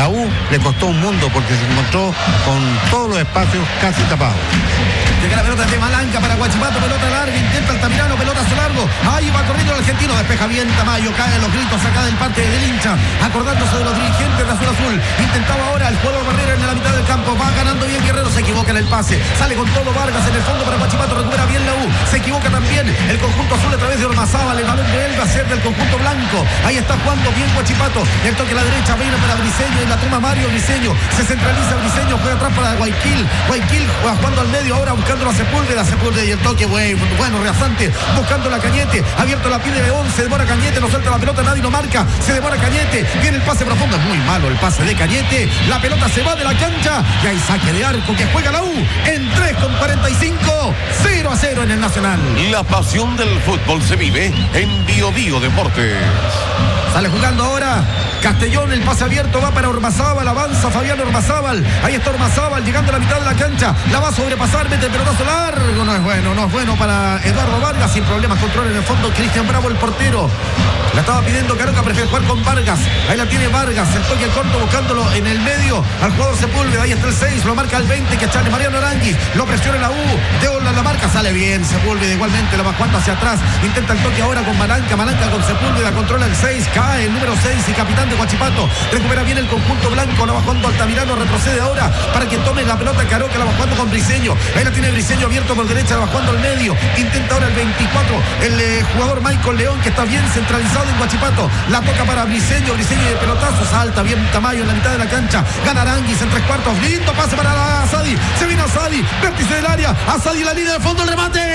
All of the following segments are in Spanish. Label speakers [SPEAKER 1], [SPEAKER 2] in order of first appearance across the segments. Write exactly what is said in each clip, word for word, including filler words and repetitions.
[SPEAKER 1] La U le costó un mundo porque se encontró con todos los espacios casi tapados.
[SPEAKER 2] Llega la pelota de Malanca para Huachipato, pelota larga, intenta Altamirano, pelotazo largo, ahí va corriendo el argentino, despeja bien Tamayo, caen los gritos acá del parte del hincha, acordándose de los dirigentes de Azul Azul, intentaba ahora el jugador Barrera en la mitad del campo, va ganando bien Guerrero, se equivoca en el pase, sale con todo Vargas en el fondo para Huachipato, recupera bien la U, se equivoca también el conjunto azul a través de Ormazábal, el balón vuelve a ser del conjunto blanco, ahí está jugando bien Huachipato, el toque a la derecha, viene para Briseño, y la toma Mario Briseño, se centraliza Briseño, juega atrás para Guayaquil, Guayaquil juega jugando al medio, ahora buscando la Sepúlveda, Sepúlveda y el toque, bueno, bueno, Reazante, buscando la Cañete, abierto la pide de once, demora Cañete, no suelta la pelota, nadie lo marca, se demora Cañete, viene el pase profundo, es muy malo el pase de Cañete, la pelota se va de la cancha, y hay saque de arco que juega la U, en tres con cuarenta y cinco, cero a cero en el Nacional.
[SPEAKER 3] La pasión del fútbol se vive en Bio Bio Deportes.
[SPEAKER 2] Sale jugando ahora Castellón, el pase abierto va para Ormazábal, avanza Fabián Ormazábal, ahí está Ormazábal llegando a la mitad de la cancha, la va a sobrepasar, mete el pelotazo largo, no es bueno, no es bueno para Eduardo Vargas, sin problemas, controla en el fondo Cristian Bravo, el portero, la estaba pidiendo Caroca, prefiere jugar con Vargas, ahí la tiene Vargas, el toque corto buscándolo en el medio, al jugador Sepúlveda, ahí está el seis, lo marca el veinte, que Chale Mariano Aranguis, lo presiona la U, Deola la marca, sale bien Sepúlveda, igualmente la va jugando hacia atrás, intenta el toque ahora con Malanca, Malanca con Sepúlveda, controla el seis, cae el número seis y capitán de Huachipato, recupera bien el conjunto blanco, la va jugando Altamirano, retrocede ahora para que tome la pelota Caroca, la va jugando con Briseño, ahí la tiene Briseño abierto por derecha, la va jugando al medio, intenta ahora el veinticuatro, el eh, jugador Michael León, que está bien centralizado en Huachipato, la toca para Briseño, Briseño de pelotazo, salta bien Tamayo en la mitad de la cancha, gana Aranguis en tres cuartos, lindo pase para Asadi, se viene Asadi, vértice del área, Asadi la línea de fondo, el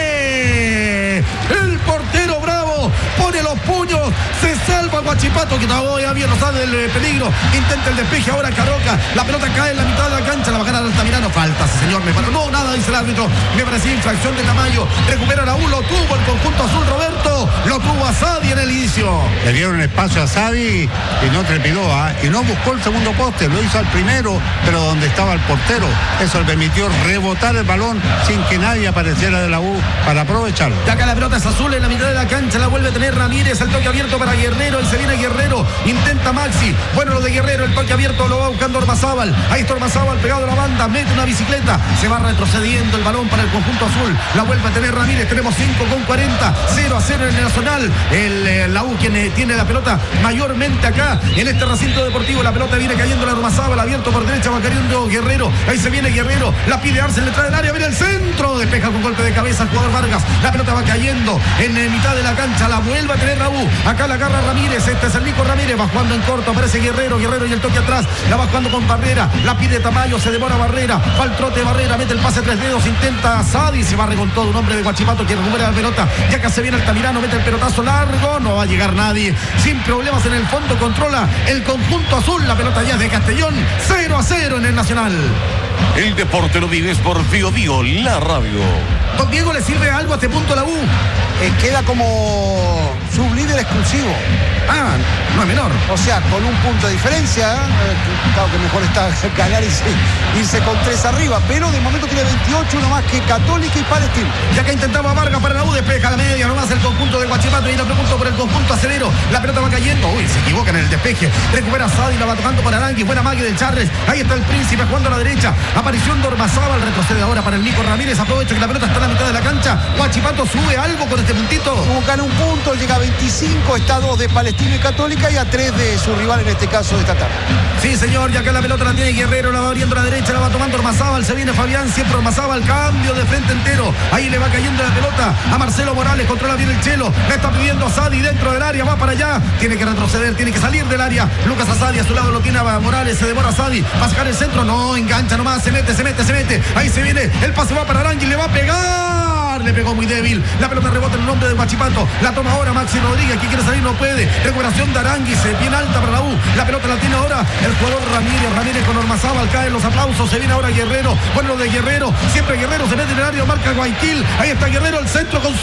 [SPEAKER 2] remate, el portero Bravo pone los puños, se salva Huachipato, que todavía bien no sale del peligro, intenta el despeje ahora Caroca, la pelota cae en la mitad de la cancha, la va a ganar Altamirano, falta, sí, señor, me paró, no, nada, dice el árbitro, me parecía infracción de Tamayo, recupera la U, lo tuvo el conjunto azul Roberto, lo tuvo Asadi en el inicio.
[SPEAKER 1] Le dieron espacio a Asadi y no trepidó, ¿eh? Y no buscó el segundo poste, lo hizo al primero, pero donde estaba el portero, eso le permitió rebotar el balón sin que nadie apareciera de la U para aprovecharlo.
[SPEAKER 2] De acá la pelota es azul en la mitad de la cancha, la vuelve a tener Ramírez, el toque abierto para Guerrero, y se viene Guerrero, intenta Maxi, bueno lo de Guerrero, el toque abierto lo va buscando Ormazábal, ahí está Ormazábal pegado a la banda, mete una bicicleta, se va retrocediendo el balón para el conjunto azul, la vuelve a tener Ramírez, tenemos cinco con cuarenta, cero a cero en el Nacional, el, eh, la U quien eh, tiene la pelota mayormente acá en este recinto deportivo, la pelota viene cayendo la Ormazábal, abierto por derecha, va cayendo Guerrero, ahí se viene Guerrero, la pide Arce, le trae el área, viene el centro, despeja con golpe de cabeza el jugador Vargas, la pelota va cayendo en eh, mitad de la cancha, la vuelve a tener la U, acá la agarra Ramírez, este es el Nico Ramírez, va jugando en corto, aparece Guerrero, Guerrero y el toque atrás, la va jugando con Barrera, la pide Tamayo, se demora Barrera, va al trote Barrera, mete el pase tres dedos, intenta Asadi, se barre con todo, un hombre de Huachipato que recupera la pelota, ya que se viene Altamirano, mete el pelotazo largo, no va a llegar nadie, sin problemas en el fondo, controla el conjunto azul, la pelota ya es de Castellón, cero a cero en el Nacional.
[SPEAKER 3] El deporte lo vives por Bio Bio, la radio.
[SPEAKER 2] Don Diego, ¿le sirve algo a este punto la U?
[SPEAKER 4] Eh, queda como sublíder exclusivo.
[SPEAKER 2] Ah, no es menor.
[SPEAKER 4] O sea, con un punto de diferencia, ¿eh? Claro que mejor está ganar y irse con tres arriba, pero de momento tiene veintiocho, uno más que Católica y Palestino.
[SPEAKER 2] Ya que intentaba Vargas para la U, despeja la media, nomás el conjunto de Huachipato, y la pregunto por el conjunto acelero, la pelota va cayendo, uy, se equivoca en el despeje, recupera Sadi, la va tocando para Aranguis, buena magia del Charles, ahí está el Príncipe jugando a la derecha, aparición de Ormazábal, retrocede ahora para el Nico Ramírez, aprovecha que la pelota está en la mitad de la cancha, Huachipato sube algo con este puntito.
[SPEAKER 4] Gana un punto, llega a veinticinco, está a dos de Palestino y Católica y a tres de su rival en este caso de esta tarde.
[SPEAKER 2] Sí, señor, ya acá la pelota la tiene Guerrero, la va abriendo a la derecha, la va tomando Ormazábal, se viene Fabián, siempre Ormazábal, cambio de frente entero, ahí le va cayendo la pelota a Marcelo Morales, controla bien el Chelo, le está pidiendo a Sadi dentro del área, va para allá, tiene que retroceder, tiene que salir del área, Lucas Asadi a su lado lo tiene a Morales, se demora Sadi, va a sacar el centro, no, engancha nomás, se mete, se mete, se mete, ahí se viene, el pase va para Aranguis, le va a pegar, le pegó muy débil, la pelota rebota en el nombre de Huachipato, la toma ahora Maxi Rodríguez, que quiere salir, no puede, recuperación de Aranguis, bien alta para la U, la pelota la tiene ahora el jugador Ramírez, Ramírez con Ormazábal, caen los aplausos, se viene ahora Guerrero, bueno lo de Guerrero, siempre Guerrero se mete en el área, marca Guayaquil, ahí está Guerrero, el centro con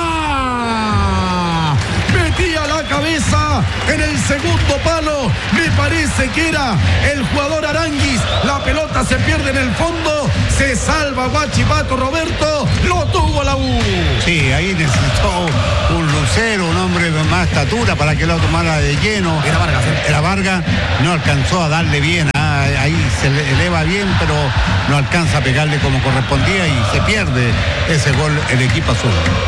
[SPEAKER 2] zurda, metía la cabeza en el segundo palo, me parece que era el jugador Aranguis, la pelota se pierde en el fondo, se salva Huachipato, Roberto, lo tuvo la U.
[SPEAKER 1] Sí, ahí necesitó un lucero, un hombre de más estatura para que lo tomara de lleno.
[SPEAKER 2] Era Vargas, ¿eh?
[SPEAKER 1] Era Vargas, no alcanzó a darle bien a ahí se eleva bien, pero no alcanza a pegarle como correspondía y se pierde ese gol el equipo azul.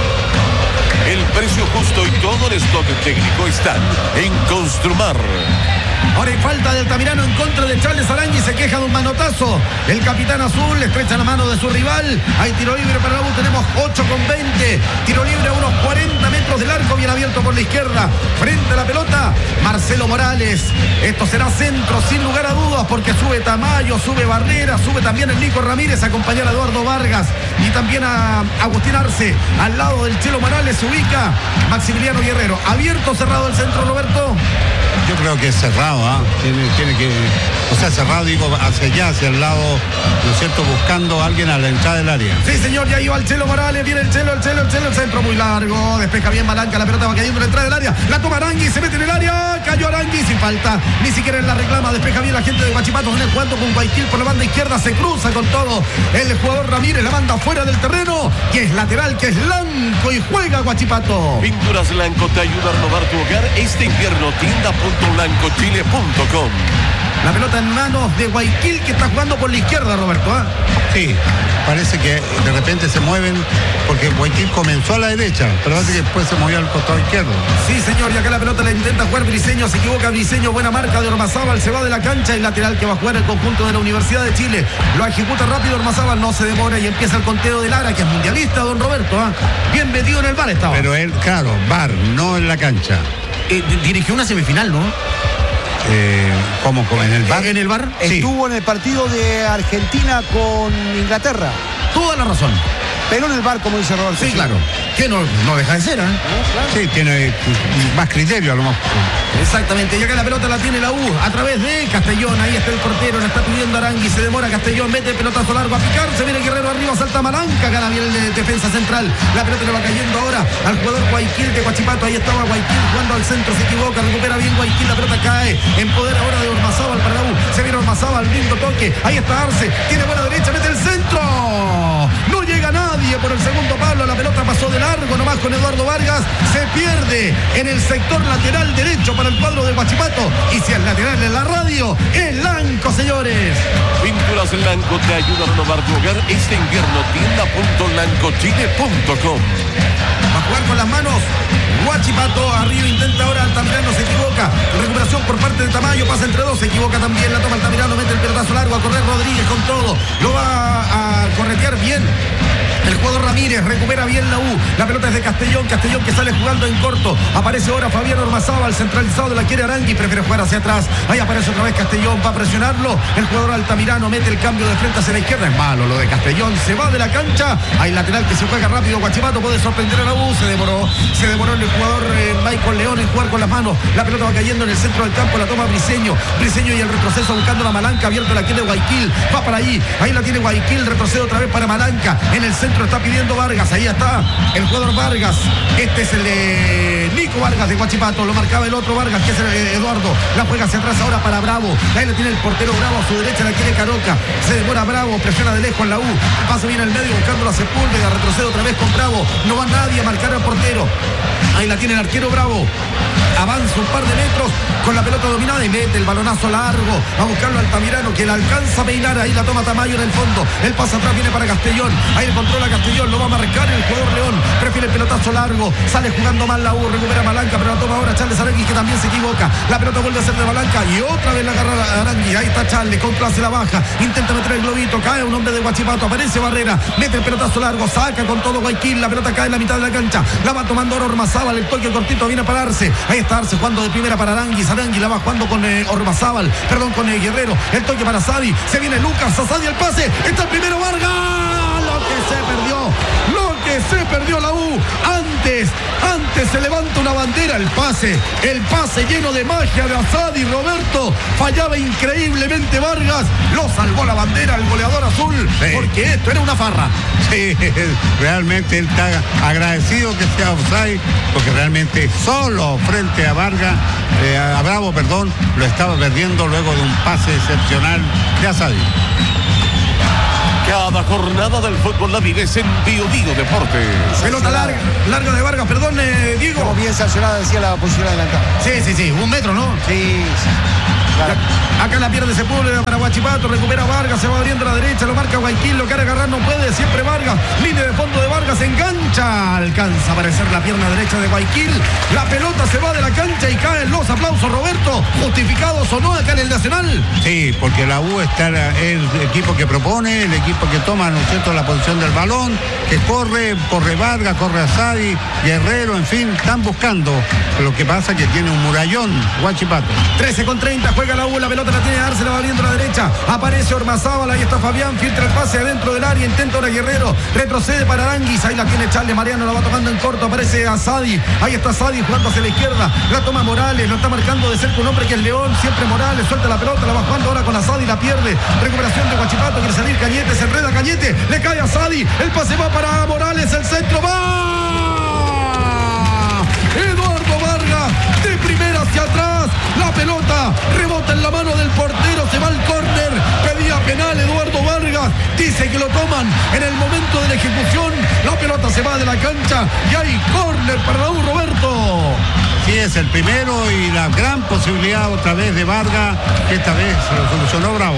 [SPEAKER 3] El precio justo y todo el stock técnico están en Construmar.
[SPEAKER 2] Ahora hay falta de Altamirano en contra de Charles Arangui, se queja de un manotazo. El capitán azul le estrecha la mano de su rival. Hay tiro libre para la U, tenemos ocho con veinte. Tiro libre a unos cuarenta metros del arco, bien abierto por la izquierda. Frente a la pelota, Marcelo Morales. Esto será centro sin lugar a dudas porque sube Tamayo, sube Barrera, sube también el Nico Ramírez a acompañar a Eduardo Vargas y también a Agustín Arce. Al lado del Chelo Morales se ubica Maximiliano Guerrero. ¿Abierto o cerrado el centro, Roberto?
[SPEAKER 1] Yo creo que es cerrado, ¿ah? ¿eh? Tiene, tiene que, o sea, cerrado, digo, hacia allá, hacia el lado, ¿no es cierto?, buscando a alguien a la entrada del área.
[SPEAKER 2] Sí, señor, ya iba el Chelo Morales, viene el Chelo, el Chelo, el Chelo, el centro muy largo, despeja bien Malanca, la pelota va cayendo en la entrada del área, la toma Arangui, se mete en el área, cayó Arangui sin falta, ni siquiera en la reclama, despeja bien la gente de Huachipato, en el cuarto con Guayaquil por la banda izquierda, se cruza con todo, el jugador Ramírez la manda fuera del terreno, que es lateral, que es Lanco y juega Huachipato.
[SPEAKER 3] Pinturas Lanco te ayuda a renovar tu hogar este invierno, tienda punto lanco chile punto com.
[SPEAKER 2] La pelota en manos de Guayaquil que está jugando por la izquierda, Roberto. ¿eh?
[SPEAKER 1] Sí, parece que de repente se mueven porque Guayaquil comenzó a la derecha, pero parece que después se movió al costado izquierdo.
[SPEAKER 2] Sí, señor, y acá la pelota la intenta jugar Briseño, se equivoca Briseño, buena marca de Ormazábal, se va de la cancha, el lateral que va a jugar el conjunto de la Universidad de Chile. Lo ejecuta rápido Ormazábal, no se demora y empieza el conteo de Lara, que es mundialista, don Roberto. ¿eh? Bien metido en el bar estaba.
[SPEAKER 1] Pero él, claro, bar, no en la cancha.
[SPEAKER 2] Eh, dirigió una semifinal, ¿no?
[SPEAKER 1] Eh, ¿Cómo? ¿En el bar?
[SPEAKER 2] ¿En el bar?
[SPEAKER 1] Sí.
[SPEAKER 4] Estuvo en el partido de Argentina con Inglaterra.
[SPEAKER 2] Toda la razón.
[SPEAKER 4] Pero en el bar, como dice Roberto.
[SPEAKER 2] Sí, claro. Que no, no deja de ser, ¿eh?
[SPEAKER 1] Sí, tiene más criterio a lo mejor.
[SPEAKER 2] Exactamente, y acá la pelota la tiene la U a través de Castellón, ahí está el portero, la está pidiendo Arangui, se demora Castellón, mete el pelotazo largo a picar, se viene Guerrero arriba, salta Malanca, gana bien el defensa central, la pelota le va cayendo ahora al jugador Guayaquil de Huachipato, ahí estaba Guayaquil jugando al centro, se equivoca, recupera bien Guayaquil, la pelota cae en poder ahora de Ormazábal para la U, se viene Ormazábal, lindo toque, ahí está Arce, tiene buena derecha, mete el centro, no llega nadie por el segundo palo, la pelota pasó de largo nomás con Eduardo Vargas, se pierde en el sector lateral derecho para el cuadro de Huachipato, y si el lateral en la radio, es Lanco, señores.
[SPEAKER 3] Pinturas Lanco te ayuda a renovar tu hogar este invierno, tienda punto lanco chile punto com.
[SPEAKER 2] Va a jugar con las manos Huachipato, arriba intenta ahora Altamirano, se equivoca, recuperación por parte de Tamayo, pasa entre dos, se equivoca también, la toma Altamirano, mete el pelotazo largo a correr Rodríguez con todo, lo va a corretear bien el jugador Ramírez, recupera bien la U, la pelota es de Castellón, Castellón que sale jugando en corto, aparece ahora Fabián Ormazábal, centralizado de la quiere Arangui, prefiere jugar hacia atrás, ahí aparece otra vez Castellón, va a presionarlo, el jugador Altamirano mete el cambio de frente hacia la izquierda, es malo lo de Castellón, se va de la cancha, hay lateral que se juega rápido, Huachipato puede sorprender a la U, se demoró, se demoró el jugador eh, Michael León en jugar con las manos, la pelota va cayendo en el centro del campo, la toma Briseño, Briseño y el retroceso buscando la Malanca, abierto la quiere Guayaquil, va para ahí, ahí la tiene Guayaquil, retrocede otra vez para Malanca, en el centro está pidiendo Vargas, ahí está el jugador Vargas, este es el de Nico Vargas de Huachipato, lo marcaba el otro Vargas que es el de Eduardo, la juega hacia atrás ahora para Bravo, ahí la tiene el portero Bravo, a su derecha la quiere Caroca, se demora Bravo, presiona de lejos en la U, pasa bien al medio buscando la Sepúlveda, retrocede otra vez con Bravo, no va nadie a marcar al portero, ahí la tiene el arquero Bravo, avanza un par de metros con la pelota dominada y mete el balonazo largo a buscarlo Altamirano que la alcanza a peinar, ahí la toma Tamayo en el fondo, el pase atrás viene para Castellón, ahí el controla Castellón, lo va a marcar el jugador León, prefiere el pelotazo largo, sale jugando mal la U, recupera Malanca, pero la toma ahora Charles Arangui que también se equivoca, la pelota vuelve a ser de Malanca y otra vez la agarra Arangui, ahí está Charles, contra se la baja, intenta meter el globito, cae un hombre de Huachipato, aparece Barrera, mete el pelotazo largo, saca con todo Guayaquil, la pelota cae en la mitad de la cancha, la va tomando ahora Ormazábal, el toque cortito viene a pararse, ahí está Arce jugando de primera para Arangui, Arangui la va jugando con eh, Ormazábal, perdón, con eh, Guerrero, el toque para Sadi, se viene Lucas, a Sadi el pase, está el primero Vargas, lo que se perdió, lo que se perdió la U, antes, antes se levanta una bandera, el pase, el pase lleno de magia de Asadi, Roberto, fallaba increíblemente Vargas, lo salvó la bandera, el goleador azul, sí. Porque esto era una farra.
[SPEAKER 1] Sí, realmente él está agradecido que sea offside, porque realmente solo frente a Vargas, eh, a Bravo, perdón, lo estaba perdiendo luego de un pase excepcional de Asadi.
[SPEAKER 3] Cada jornada del fútbol la vives en Bio Bio Deportes.
[SPEAKER 2] Pelota larga, larga de Vargas, perdón, eh, Diego.
[SPEAKER 4] Como bien sancionada decía la posición adelantada.
[SPEAKER 2] Sí, sí, sí, un metro, ¿no?
[SPEAKER 4] Sí, sí.
[SPEAKER 2] Acá la pierde Sepúlveda para Huachipato, recupera Vargas, se va abriendo a la derecha, lo marca Guayaquil, lo quiere agarrar, no puede, siempre Vargas, línea de fondo de Vargas, engancha, alcanza a aparecer la pierna derecha de Guayaquil, la pelota se va de la cancha y caen los aplausos, Roberto, justificados o no acá en el Nacional.
[SPEAKER 1] Sí, porque la U está el equipo que propone, el equipo que toma, ¿no es cierto?, la posición del balón, que corre, corre Vargas, corre Asadi, Guerrero, en fin, están buscando. Lo que pasa es que tiene un murallón, Huachipato.
[SPEAKER 2] trece con treinta, juega la U, la pelota la tiene Arce, la va abriendo a la derecha, aparece Ormazábal, ahí está Fabián, filtra el pase adentro del área, intenta ahora Guerrero, retrocede para Aranguis, ahí la tiene Charles Mariano, la va tocando en corto, aparece Asadi, ahí está Asadi jugando hacia la izquierda, la toma Morales, lo está marcando de cerca un hombre que es León, siempre Morales, suelta la pelota, la va jugando ahora con Asadi, la pierde, recuperación de Huachipato, quiere salir Cañete, se enreda Cañete, le cae a Asadi, el pase va para Morales, el centro va Eduardo Vargas, de primera hacia atrás, la pelota rebota en la mano del portero, se va al córner, pedía penal Eduardo Vargas, dice que lo toman en el momento de la ejecución, la pelota se va de la cancha y hay córner para la U, Roberto.
[SPEAKER 1] Sí, es el primero y la gran posibilidad otra vez de Vargas, que esta vez se lo solucionó Bravo.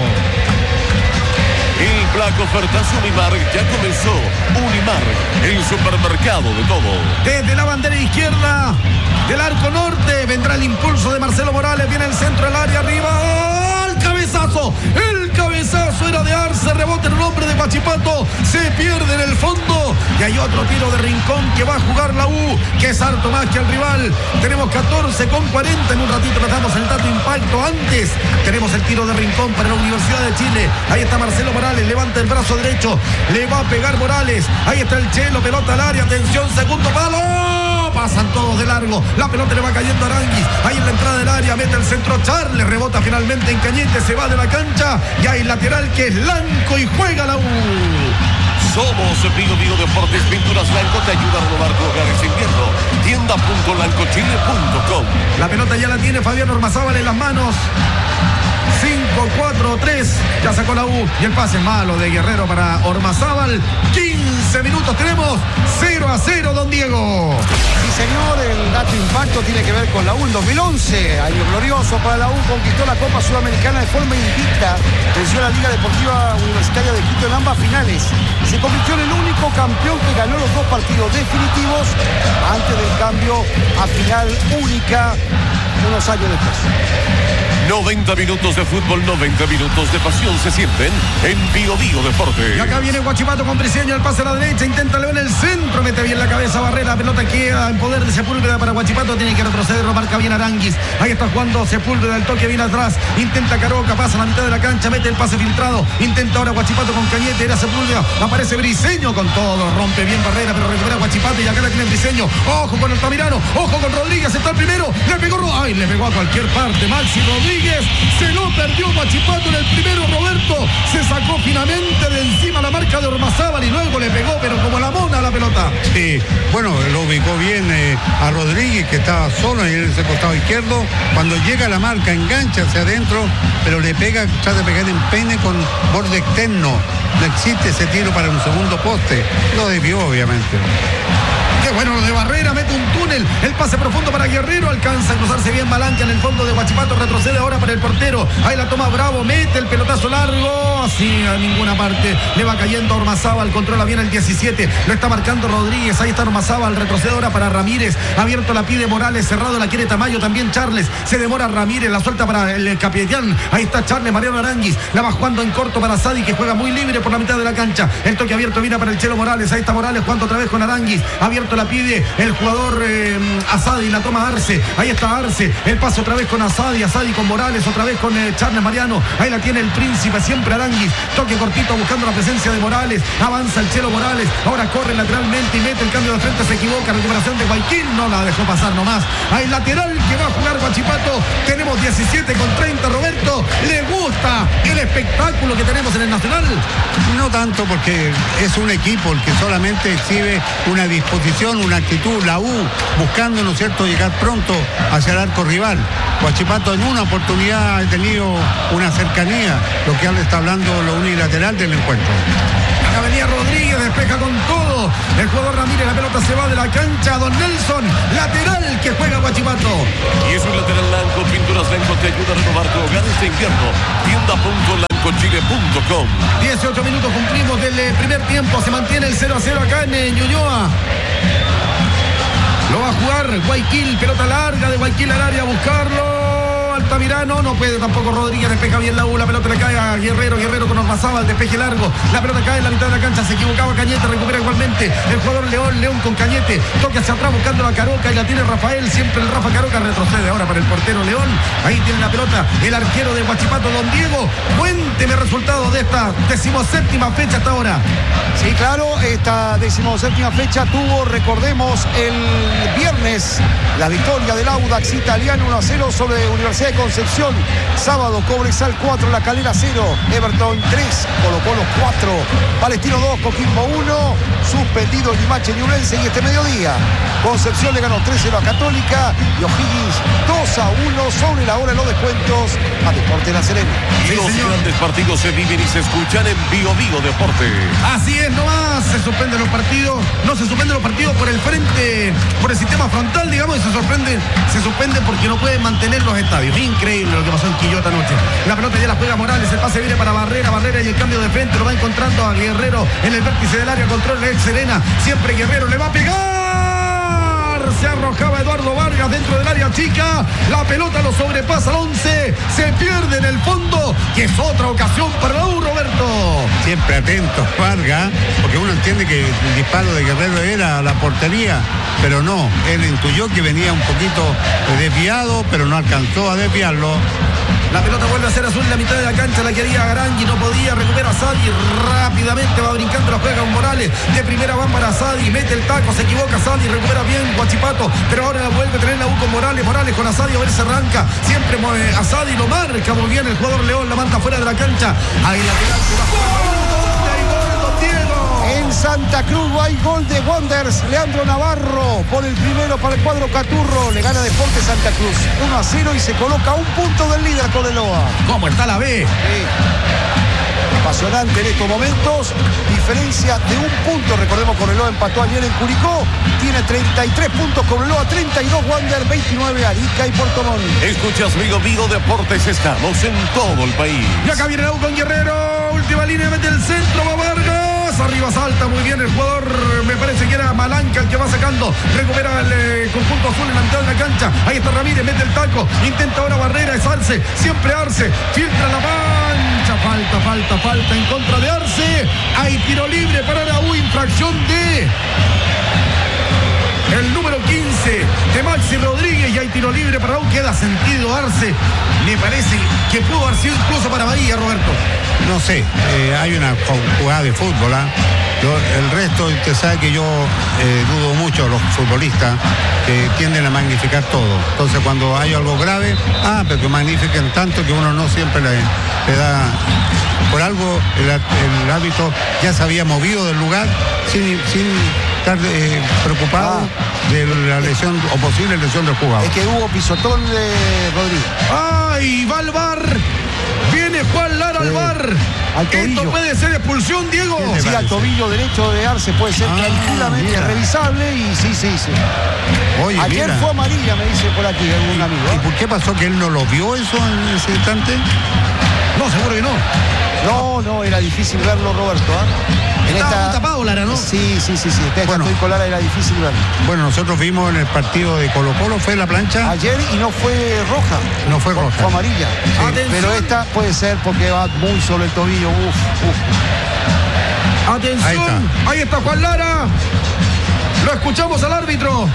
[SPEAKER 3] El Black Ofertas Unimar ya comenzó. Unimar, el supermercado de todo.
[SPEAKER 2] Desde la bandera izquierda del arco norte vendrá el impulso de Marcelo Morales, viene el centro del área, arriba, ¡al cabezazo! El cabezazo era de Arce, rebota en un hombre de Huachipato, se pierde en el fondo y hay otro tiro de Rincón que va a jugar la U, que es harto más que el rival. Tenemos catorce con cuarenta, en un ratito le damos el dato impacto. Antes tenemos el tiro de Rincón para la Universidad de Chile, ahí está Marcelo Morales, levanta el brazo derecho, le va a pegar Morales, ahí está el Chelo, pelota al área, atención, segundo palo, pasan todos de largo, la pelota le va cayendo a Aranguis, ahí en la entrada del área, mete el centro Charles, rebota finalmente en Cañete, se va de la cancha y hay lateral que es Blanco y juega la U.
[SPEAKER 3] Somos Bio Bio Deportes, Pinturas Blanco, te ayuda a renovar tu hogar este invierno. tienda punto blanco chile punto com.
[SPEAKER 2] La pelota ya la tiene Fabián Ormazábal en las manos. cinco cuatro tres, ya sacó la U y el pase malo de Guerrero para Ormazábal. quince minutos tenemos, cero a cero, don Diego.
[SPEAKER 4] Sí, señor, el dato impacto tiene que ver con la U en dos mil once, año glorioso para la U, conquistó la Copa Sudamericana de forma invicta, venció a la Liga Deportiva Universitaria de Quito en ambas finales, se convirtió en el único campeón que ganó los dos partidos definitivos antes del cambio a final única unos años después.
[SPEAKER 3] noventa minutos de fútbol, noventa minutos de pasión se sienten en Bio Bio Deportes.
[SPEAKER 2] Y acá viene Huachipato con Briseño, el pase a la derecha, intenta León el centro, mete bien la cabeza Barrera, pelota queda en poder de Sepúlveda para Huachipato, tiene que retroceder, lo marca bien Aranguis, ahí está jugando Sepúlveda, el toque viene atrás, intenta Caroca, pasa a la mitad de la cancha, mete el pase filtrado, intenta ahora Huachipato con Cañete, era Sepúlveda, aparece Briseño con todo, rompe bien Barrera, pero recupera Huachipato y acá la tiene Briseño, ojo con Altamirano, ojo con Rodríguez, está el primero, le pegó, ay, le pegó a cualquier parte, Maxi Rodríguez. Se lo perdió Huachipato en el primero, Roberto. Se sacó finalmente de encima la marca de Ormazábal y luego le pegó, pero como la mona a la pelota.
[SPEAKER 1] Sí, bueno, lo ubicó bien eh, a Rodríguez, que estaba solo en ese costado izquierdo. Cuando llega la marca, engancha hacia adentro, pero le pega, trata de pegar en pene con borde externo. No existe ese tiro para un segundo poste. Lo desvió, obviamente.
[SPEAKER 2] Qué bueno lo de Barrera, mete un túnel, el pase profundo para Guerrero, alcanza a cruzarse bien Balanca en el fondo de Huachipato, retrocede ahora para el portero, ahí la toma Bravo, mete el pelotazo largo, así a ninguna parte, le va cayendo a Ormazábal, controla bien el diecisiete, lo está marcando Rodríguez, ahí está Ormazábal, retrocede ahora para Ramírez, abierto la pide Morales, cerrado la quiere Tamayo, también Charles, se demora Ramírez, la suelta para el capitán, ahí está Charles, Mariano Aranguis, la va jugando en corto para Sadi, que juega muy libre por la mitad de la cancha, el toque abierto viene para el Chelo Morales, ahí está Morales jugando otra vez con Aranguis, abierto la pide el jugador eh, Asadi, la toma Arce, ahí está Arce, el paso otra vez con Asadi, Asadi con Morales, otra vez con eh, Charles Mariano, ahí la tiene el Príncipe, siempre Aranguis, toque cortito buscando la presencia de Morales, avanza el Chelo Morales, ahora corre lateralmente y mete el cambio de frente, se equivoca, recuperación de Guayaquil, no la dejó pasar nomás, hay lateral que va a jugar Huachipato, tenemos diecisiete con treinta, Roberto, ¿le gusta el espectáculo que tenemos en el Nacional?
[SPEAKER 1] No tanto, porque es un equipo el que solamente exhibe una disposición, una actitud, la U buscando, ¿no es cierto?, llegar pronto hacia el arco rival. Huachipato en una oportunidad ha tenido una cercanía, lo que él está hablando lo unilateral del encuentro.
[SPEAKER 2] Acá venía Rodríguez, despeja con todo, Guachipato. El jugador Ramírez, la pelota se va de la cancha. Don Nelson, lateral que juega Guachipato.
[SPEAKER 3] Y es un lateral Lanco. Pinturas Lanco te ayuda a renovar tu hogar este invierno. tienda punto lanco chile punto com.
[SPEAKER 2] dieciocho minutos cumplimos del eh, primer tiempo. Se mantiene el cero a cero acá en eh, Ñuñoa. Lo va a jugar Guayaquil, pelota larga de Guayaquil al área a buscarlo. Altamirano, no puede tampoco Rodríguez, despeja bien la U, la pelota le cae a Guerrero, Guerrero con Ormazábal, despeje largo, la pelota cae en la mitad de la cancha, se equivocaba Cañete, recupera igualmente el jugador León, León con Cañete, toca hacia atrás buscando a Caroca y la tiene Rafael, siempre el Rafa Caroca retrocede ahora para el portero León, ahí tiene la pelota el arquero de Guachipato, don Diego, cuénteme el resultado de esta decimoséptima fecha hasta ahora.
[SPEAKER 4] Sí, claro, esta decimoséptima fecha tuvo, recordemos, el viernes la victoria del Audax italiano uno a cero sobre Universidad de Concepción. Sábado, Cobresal cuatro, La Calera cero, Everton tres, Colo Colo cuatro, Palestino dos, Coquimbo uno, suspendido Limache Ñublense. Y este mediodía, Concepción le ganó tres cero a Católica y O'Higgins dos a uno sobre la hora de los descuentos a Deportes La Serena.
[SPEAKER 3] Y los
[SPEAKER 2] señor.
[SPEAKER 3] grandes partidos se viven y se escuchan en Bio Bio Deporte.
[SPEAKER 2] Así es, nomás se suspenden los partidos, no se suspenden los partidos por el frente, por el sistema frontal, digamos, y se sorprende, se suspenden porque no pueden mantener los estadios. Increíble lo que pasó en Quillota anoche. La pelota ya la juega Morales, el pase viene para Barrera, Barrera y el cambio de frente lo va encontrando a Guerrero en el vértice del área, control de Serena, siempre Guerrero le va a pegar. Se arrojaba Eduardo Vargas dentro del área chica, la pelota lo sobrepasa al once, se pierde en el fondo, que es otra ocasión para la U, Roberto.
[SPEAKER 1] Siempre atento Vargas, porque uno entiende que el disparo de Guerrero era a la portería, pero no, él intuyó que venía un poquito desviado, pero no alcanzó a desviarlo.
[SPEAKER 2] La pelota vuelve a ser azul en la mitad de la cancha, la quería Garangui, no podía, recupera a Sadi, rápidamente va brincando, la juega con Morales, de primera van para Sadi, mete el taco, se equivoca Sadi, recupera bien Guachipato, pero ahora la vuelve a tener la U con Morales, Morales con Asadi, a ver se arranca, siempre mueve a Sadi, lo marca muy bien el jugador León, la manda fuera de la cancha, ahí lateral se va a jugar, Diego.
[SPEAKER 4] En Santa Cruz hay gol de Wonders, Leandro Navarro por el primero para el cuadro Caturro, le gana Deportes Santa Cruz uno a cero y se coloca a un punto del líder Cobreloa.
[SPEAKER 2] ¿Cómo está la B?
[SPEAKER 4] Sí. Apasionante en estos momentos, diferencia de un punto, recordemos Cobreloa empató ayer en Curicó, tiene treinta y tres puntos Cobreloa, treinta y dos Wander, veintinueve Arica y Puerto Montt.
[SPEAKER 3] Escuchas Bio Bio Deportes, estamos en todo el país.
[SPEAKER 2] Y acá viene la U con Guerrero, última línea, mete el centro, va Vargas, arriba salta muy bien el jugador, me parece que era Malanca el que va sacando, recupera el eh, conjunto azul en la mitad de la cancha, ahí está Ramírez, mete el taco, intenta ahora Barrera, es Arce, siempre Arce, filtra la mancha, falta, falta, falta en contra de Arce, hay tiro libre para la U, infracción de el número quince de Maxi Rodríguez y hay tiro libre para la U, queda sentido Arce, me parece que pudo haber sido incluso para Bahía, Roberto.
[SPEAKER 1] No sé, eh, hay una jugada de fútbol, ¿eh? Lo, el resto, usted sabe que yo eh, dudo mucho de los futbolistas que tienden a magnificar todo. Entonces cuando hay algo grave, ah, pero que magnifiquen tanto que uno no siempre le, le da... Por algo el, el árbitro ya se había movido del lugar sin, sin estar eh, preocupado ah. de la lesión o posible lesión del jugador.
[SPEAKER 4] Es que hubo pisotón de Rodríguez.
[SPEAKER 2] ¡Ay! Va al bar. Viene Juan Lara al bar. Esto puede ser expulsión, Diego.
[SPEAKER 4] Sí, al tobillo derecho de Arce puede ser ah, tranquilamente mira. revisable y sí, sí, sí.
[SPEAKER 1] Oye,
[SPEAKER 4] ayer
[SPEAKER 1] mira.
[SPEAKER 4] fue amarilla, me dice por aquí algún amigo.
[SPEAKER 1] ¿Y por qué pasó que él no lo vio eso en ese instante?
[SPEAKER 2] No, seguro que no.
[SPEAKER 4] No, no, era difícil verlo, Roberto. ¿eh? En
[SPEAKER 2] Estaba
[SPEAKER 4] esta...
[SPEAKER 2] muy tapado, Lara, ¿no?
[SPEAKER 4] Sí, sí, sí, sí. Esta
[SPEAKER 1] bueno,
[SPEAKER 4] estoy con Lara, era difícil verlo.
[SPEAKER 1] Bueno, nosotros vimos en el partido de Colo Colo, fue la plancha.
[SPEAKER 4] Ayer y no fue roja.
[SPEAKER 1] No fue roja.
[SPEAKER 4] Fue amarilla. Sí. Pero esta puede ser porque va muy sobre el tobillo. Uf, uf.
[SPEAKER 2] Atención. Ahí está. Ahí está Juan Lara. Lo escuchamos al árbitro.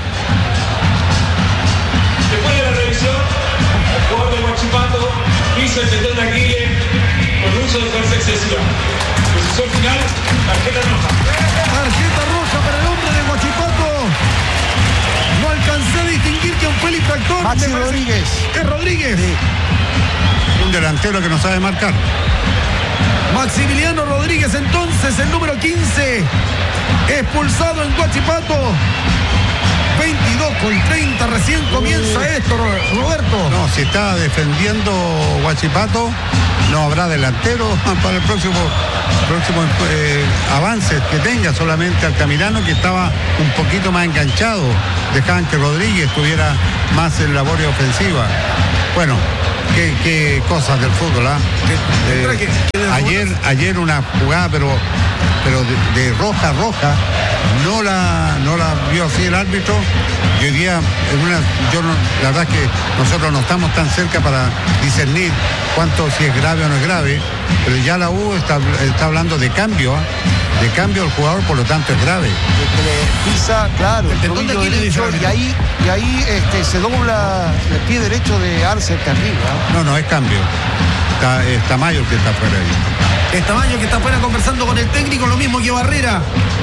[SPEAKER 5] Después de la revisión, el jugador de Guachipato hizo el tendón de Aquiles con uso de fuerza excesiva. Decisión final, tarjeta roja.
[SPEAKER 2] Tarjeta roja para el hombre de Guachipato. No alcancé a distinguir quién fue el infractor.
[SPEAKER 4] Maxi Rodríguez.
[SPEAKER 2] Es Rodríguez. Sí.
[SPEAKER 1] Un delantero que no sabe marcar.
[SPEAKER 2] Maximiliano Rodríguez, entonces, el número quince. Expulsado en Guachipato. veintidós con treinta recién comienza esto, Roberto.
[SPEAKER 1] No, si está defendiendo Huachipato, no habrá delantero para el próximo, próximo eh, avance que tenga. Solamente Altamirano, que estaba un poquito más enganchado. Dejaban que Rodríguez tuviera más en labor ofensiva. Bueno, qué, qué cosas del fútbol, ¿ah? ¿eh? Eh, ayer, ayer una jugada, pero, pero de, de roja a roja, no la, no la vio así el árbitro. Y hoy día, en una, yo no, la verdad es que nosotros no estamos tan cerca para discernir cuánto, si es grave o no es grave, pero ya la U está, está hablando de cambio, ¿eh? de cambio del jugador, por lo tanto es grave.
[SPEAKER 4] Que le pisa, claro, el tobillo derecho, y ahí, y ahí este, se dobla el pie derecho de Arce que arriba.
[SPEAKER 1] No, no, es cambio. Está, es Tamayo el que está fuera ahí.
[SPEAKER 2] Es Tamayo que está fuera conversando con el técnico, lo mismo que Barrera.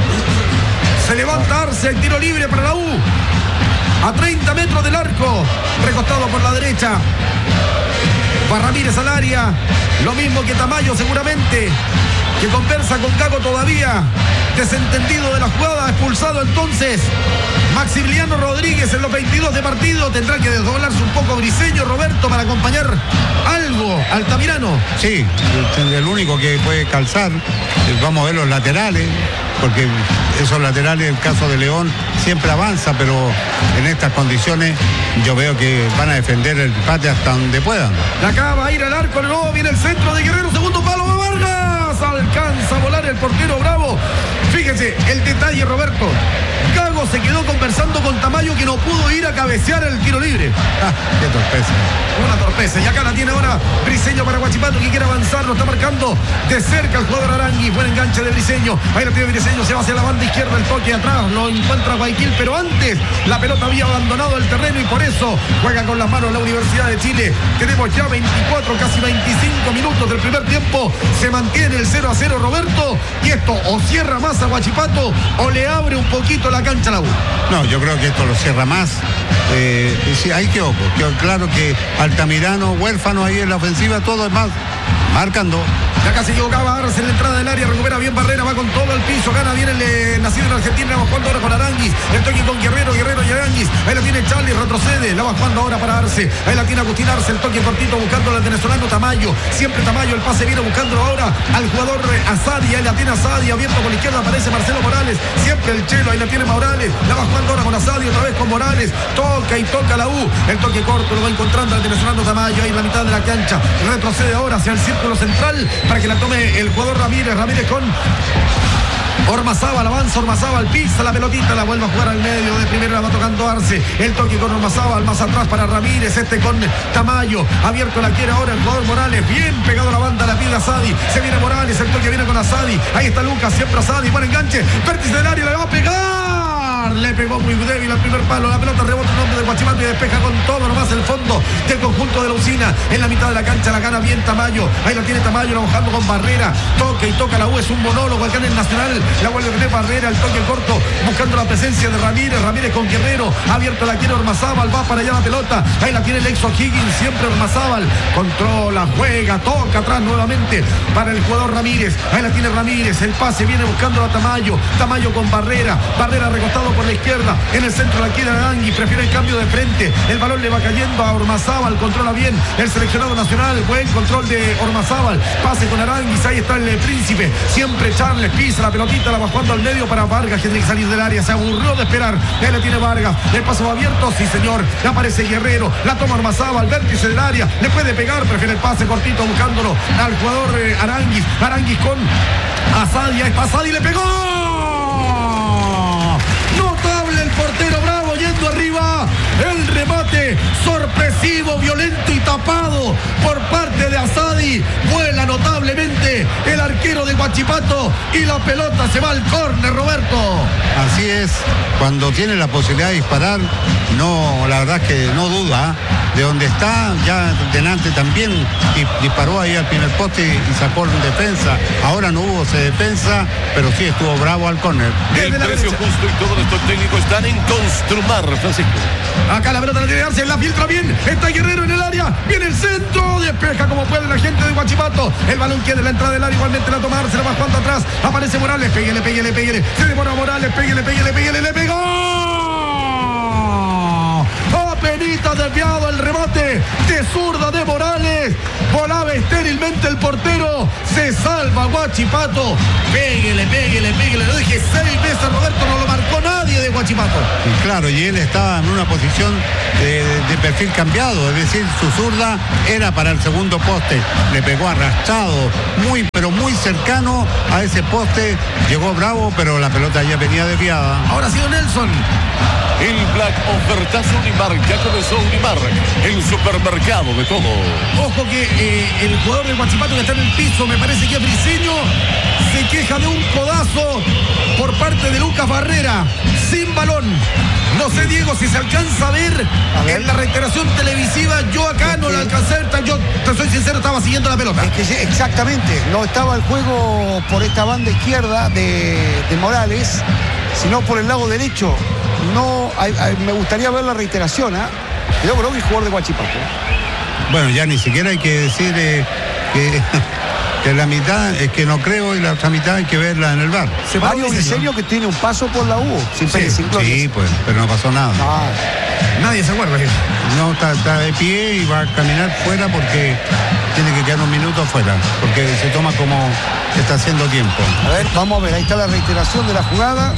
[SPEAKER 2] Se levanta Arce, el tiro libre para la U. A treinta metros del arco, recostado por la derecha. Va Ramírez al área, lo mismo que Tamayo seguramente, que conversa con Gago todavía, desentendido de la jugada, expulsado entonces Maximiliano Rodríguez en los veintidós de partido. Tendrá que desdoblarse un poco Briseño, Roberto, para acompañar algo Altamirano.
[SPEAKER 1] Sí, el único que puede calzar. Vamos a ver los laterales, porque esos laterales, en el caso de León, siempre avanza, pero en estas condiciones yo veo que van a defender el empate hasta donde puedan.
[SPEAKER 2] Acá va a ir al arco, no, viene el centro de Guerrero, segundo palo de Vargas, alcanza a volar el portero Bravo. Fíjese el detalle, Roberto. Gago se quedó conversando con Tamayo, que no pudo ir a cabecear el tiro libre.
[SPEAKER 1] Ah, qué torpeza.
[SPEAKER 2] Una torpeza. Y acá la tiene ahora Briseño para Huachipato, que quiere avanzar. Lo está marcando de cerca el jugador Arangui. Buen enganche de Briseño. Ahí la tiene Briseño. Se va hacia la banda izquierda. El toque atrás. Lo encuentra Guayaquil. Pero antes la pelota había abandonado el terreno y por eso juega con las manos la Universidad de Chile. Tenemos ya veinticuatro, casi veinticinco minutos del primer tiempo. Se mantiene el cero a cero, Roberto. Y esto o cierra más a Huachipato o le abre un poquito la cancha a la U.
[SPEAKER 1] No, yo creo que esto lo cierra más. Eh, sí, ahí quedó, quedó claro que Altamirano, huérfano ahí en la ofensiva, todo es más marcando.
[SPEAKER 2] Ya casi equivocaba Arce en la entrada del área, recupera bien Barrera, va con todo el piso, gana bien el eh, nacido en Argentina, va jugando ahora con Aranguis, el toque con Guerrero, Guerrero y Aranguis, ahí la tiene Charlie, retrocede, la va jugando ahora para Arce, ahí la tiene Agustín Arce, el toque cortito buscando al venezolano Tamayo, siempre Tamayo, el pase viene buscándolo ahora al jugador eh, Asadi, ahí la tiene Asadi, abierto por la izquierda aparece Marcelo Morales, siempre el Chelo, ahí la tiene Morales, la va jugando ahora con Asadi, otra vez con Morales, toca y toca la U, el toque corto lo va encontrando al venezolano Tamayo, ahí en la mitad de la cancha, retrocede ahora hacia el círculo central para que la tome el jugador Ramírez, Ramírez con Ormazábal, avanza Ormazábal, pisa la pelotita, la vuelve a jugar al medio, de primera la va tocando Arce, el toque con Ormazábal, más atrás para Ramírez, este con Tamayo, abierto la quiere ahora el jugador Morales, bien pegado a la banda, la pide Asadi, se viene Morales, el toque viene con Asadi, ahí está Lucas, siempre Asadi, buen enganche, vértice del área, le va a pegar. Le pegó muy débil al primer palo, la pelota rebota en nombre de Huachipato y despeja con todo nomás el fondo del conjunto de la usina, en la mitad de la cancha la gana bien Tamayo, ahí la tiene Tamayo, la bajando con Barrera, toque y toca la U, es un monólogo acá en el Nacional, la vuelve a tener Barrera, el toque corto, buscando la presencia de Ramírez, Ramírez con Guerrero, abierto la quiere Ormazábal, va para allá la pelota, ahí la tiene el ex O'Higgins, siempre Ormazábal, controla, juega, toca atrás nuevamente para el jugador Ramírez, ahí la tiene Ramírez, el pase viene buscando a Tamayo, Tamayo con Barrera, Barrera recostado por la izquierda, en el centro la quiere Arangui, prefiere el cambio de frente, el balón le va cayendo a Ormazábal, controla bien el seleccionado nacional, buen control de Ormazábal, pase con Aranguis, ahí está el príncipe, siempre Charles pisa la pelotita, la va jugando al medio para Vargas, que tiene que salir del área, se aburrió de esperar, ahí la tiene Vargas, el paso va abierto, sí señor, le aparece Guerrero, la toma Ormazábal, vértice del área, le puede pegar, prefiere el pase cortito buscándolo al jugador eh, Aranguis, Aranguis con Asadi, ahí está Asadi, le pegó. Notable el portero Bravo yendo arriba, el remate sorpresivo, violento y tapado por parte de Asadi, vuela notablemente el arquero de Huachipato y la pelota se va al córner, Roberto.
[SPEAKER 1] Así es, cuando tiene la posibilidad de disparar, no, la verdad es que no duda, de donde está, ya delante también disparó ahí al primer poste y sacó en defensa, ahora no hubo ese defensa, pero sí estuvo Bravo al córner.
[SPEAKER 3] El precio justo y todos estos técnicos están en Construmar, Francisco.
[SPEAKER 2] Acá la pelota la tiene Arce, la filtra bien, está Guerrero en el área, viene el centro, despeja como puede la gente de Huachipato, el balón queda en la entrada del área, igualmente la toma Arce, la va jugando atrás, aparece Morales, péguele, péguele, péguele, se demora Morales, péguele, péguele, péguele, le pegó. Penita desviado el remate de zurda de Morales. Volaba estérilmente el portero. Se salva Huachipato. Péguele, péguele, péguele. Lo dije seis veces, Roberto, no lo marcó nadie de Huachipato.
[SPEAKER 1] Y claro, y él estaba en una posición de, de perfil cambiado, es decir, su zurda era para el segundo poste. Le pegó arrastrado, muy, pero muy cercano a ese poste. Llegó Bravo, pero la pelota ya venía desviada.
[SPEAKER 2] Ahora ha sido Nelson.
[SPEAKER 3] El Black Ofertazo Unimar, ya comenzó Unimar, el supermercado de todo.
[SPEAKER 2] Ojo que eh, el jugador de Huachipato que está en el piso, me parece que es Briceño, se queja de un codazo por parte de Lucas Barrera, sin balón. No sé, Diego, si se alcanza a ver, a ver. En la reiteración televisiva. Yo acá no la alcancé a ver, yo te soy sincero, estaba siguiendo la pelota.
[SPEAKER 4] Es que sí, exactamente, no estaba el juego por esta banda izquierda de, de Morales, sino por el lado derecho. No, hay, hay, me gustaría ver la reiteración, ¿ah? ¿eh? Yo creo que es jugador de Huachipato.
[SPEAKER 1] Bueno, ya ni siquiera hay que decir eh, que, que la mitad es que no creo y la otra mitad hay que verla en el V A R.
[SPEAKER 4] Mario Briceño que tiene un paso por la U. Sin
[SPEAKER 1] sí,
[SPEAKER 4] sin
[SPEAKER 1] sí, pues, pero no pasó nada.
[SPEAKER 4] Ah.
[SPEAKER 2] Nadie se acuerda.
[SPEAKER 1] No, está, está de pie y va a caminar fuera porque tiene que quedar un minuto fuera, porque se toma como que está haciendo tiempo.
[SPEAKER 4] A ver, vamos a ver, ahí está la reiteración de la jugada.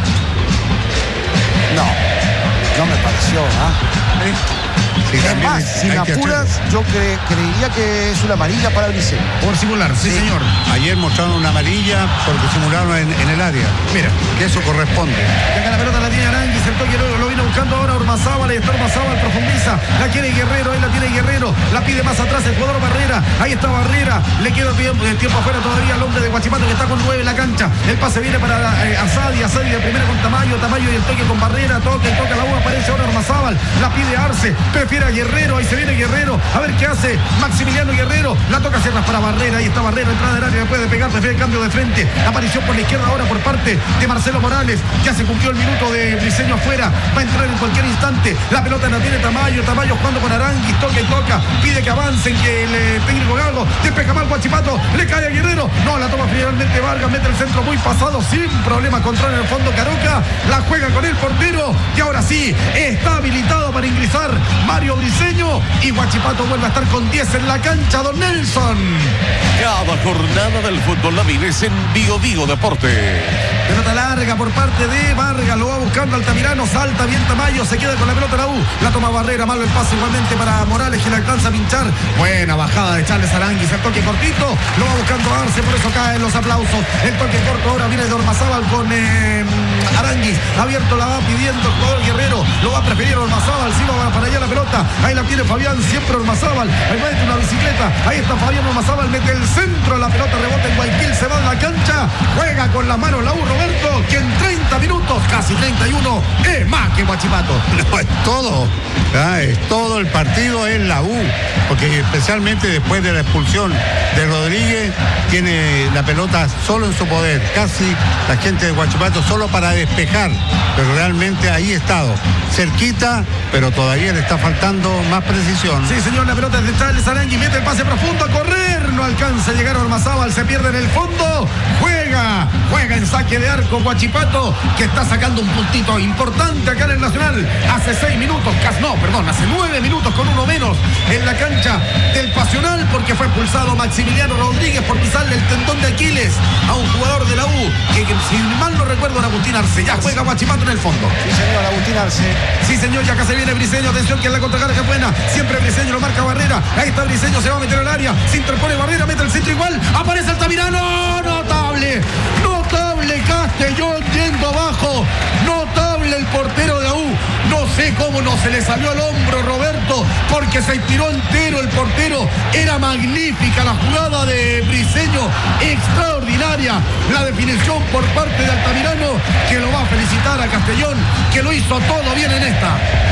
[SPEAKER 4] No, no me pareció, ¿ah? ¿eh? Sí, es más, sin apuras, yo cre creería que es una amarilla para Briceño.
[SPEAKER 2] Por simular, sí, sí, señor.
[SPEAKER 1] Ayer mostraron una amarilla porque simularon en, en el área.
[SPEAKER 2] Mira,
[SPEAKER 1] que eso corresponde.
[SPEAKER 2] Acá la pelota la tiene Aranguis, el toque lo, lo vino buscando ahora Ormazábal, y está Ormazábal, profundiza, la quiere Guerrero, ahí la tiene Guerrero, la pide más atrás el jugador Barrera, ahí está Barrera, le queda tiempo, el tiempo afuera todavía al hombre de Huachipato que está con nueve en la cancha. El pase viene para eh, Asadi, Asadi de primera con Tamayo, Tamayo y el toque con Barrera, toque, toca la U, aparece ahora Ormazábal, la pide Arce, prefiere a Guerrero, ahí se viene Guerrero, a ver qué hace Maximiliano Guerrero, la toca hacia atrás para Barrera, ahí está Barrera, entrada del área, después de pegar, prefiere el cambio de frente, aparición por la izquierda ahora por parte de Marcelo Morales, ya se cumplió el minuto de Briceño afuera, va a entrar en cualquier instante, la pelota la tiene Tamayo, Tamayo jugando con Aranguis, toca y toca, pide que avancen, que el técnico Gago, despeja mal Huachipato, le cae a Guerrero, no, la toma finalmente Vargas, mete el centro muy pasado, sin problema, control en el fondo Caroca, la juega con el portero, y ahora sí, está habilitado para ingresar Mario Briceño, y Huachipato vuelve a estar con diez en la cancha, don Nelson.
[SPEAKER 3] Cada jornada del fútbol la vives en Bio Bio Deporte.
[SPEAKER 2] Pelota larga por parte de Vargas, lo va buscando Altamirano, salta bien Tamayo, se queda con la pelota la U, la toma Barrera, malo el pase igualmente para Morales que le alcanza a pinchar, buena bajada de Charles Aranguis, el toque cortito, lo va buscando Arce, por eso caen los aplausos, el toque corto ahora viene de Ormazábal con eh, Aranguis, abierto la va pidiendo el jugador Guerrero, lo va a preferir Ormazábal, sí va para allá la pelota, ahí la tiene Fabián, siempre Ormazábal, ahí mete una bicicleta, ahí está Fabián Ormazábal, mete el centro, la pelota rebota en Guayaquil, se va de la cancha, juega con las manos la U, Roberto, que en treinta minutos, casi treinta y uno, es más que Huachipato.
[SPEAKER 1] No, es todo, ¿verdad? Es todo el partido en la U, porque especialmente después de la expulsión de Rodríguez, tiene la pelota solo en su poder, casi la gente de Huachipato solo para despejar, pero realmente ahí ha estado, cerquita, pero todavía le está faltando más precisión.
[SPEAKER 2] Sí, señor, la pelota es de Charles Arangui, mete el pase profundo a correr, no alcanza a llegar Ormazábal, se pierde en el fondo, juega, juega en saque de arco Huachipato, que está sacando un puntito importante acá en el Nacional, hace seis minutos, casi, no, perdón, hace nueve minutos con uno menos en la cancha del Pasional, porque fue expulsado Maximiliano Rodríguez por pisarle el tendón de Aquiles a un jugador de la U, que, que si mal no recuerdo era Agustín Arce, ya juega Huachipato en el fondo.
[SPEAKER 4] Sí, señor, Agustín Arce.
[SPEAKER 2] Sí, señor, ya acá se viene Briceño, atención que en la contracarga es buena, siempre Briceño lo marca Barrera, ahí está Briceño, se va a meter al área, se interpone Barrera, mete el centro igual, aparece Altamirano, notable, notable Castellón yendo abajo, notable el portero de la U, no sé cómo no se le salió al hombro Roberto, porque se tiró entero el portero, era magnífica la jugada de Briceño, extraordinaria la definición por parte de Altamirano, que lo va a felicitar a Castellón, que lo hizo todo bien en esta.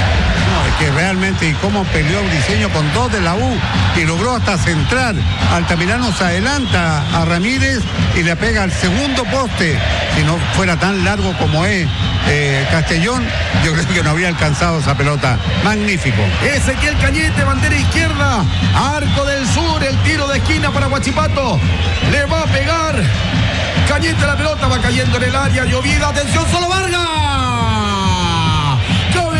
[SPEAKER 1] No, es que realmente, y cómo peleó Briceño con dos de la U, y logró hasta centrar. Altamirano se adelanta a Ramírez y le pega al segundo poste. Si no fuera tan largo como es eh, Castellón, yo creo que no habría alcanzado esa pelota. Magnífico.
[SPEAKER 2] Ezequiel Cañete, bandera izquierda, arco del sur, el tiro de esquina para Huachipato, le va a pegar Cañete, la pelota va cayendo en el área, llovida, atención, solo Vargas,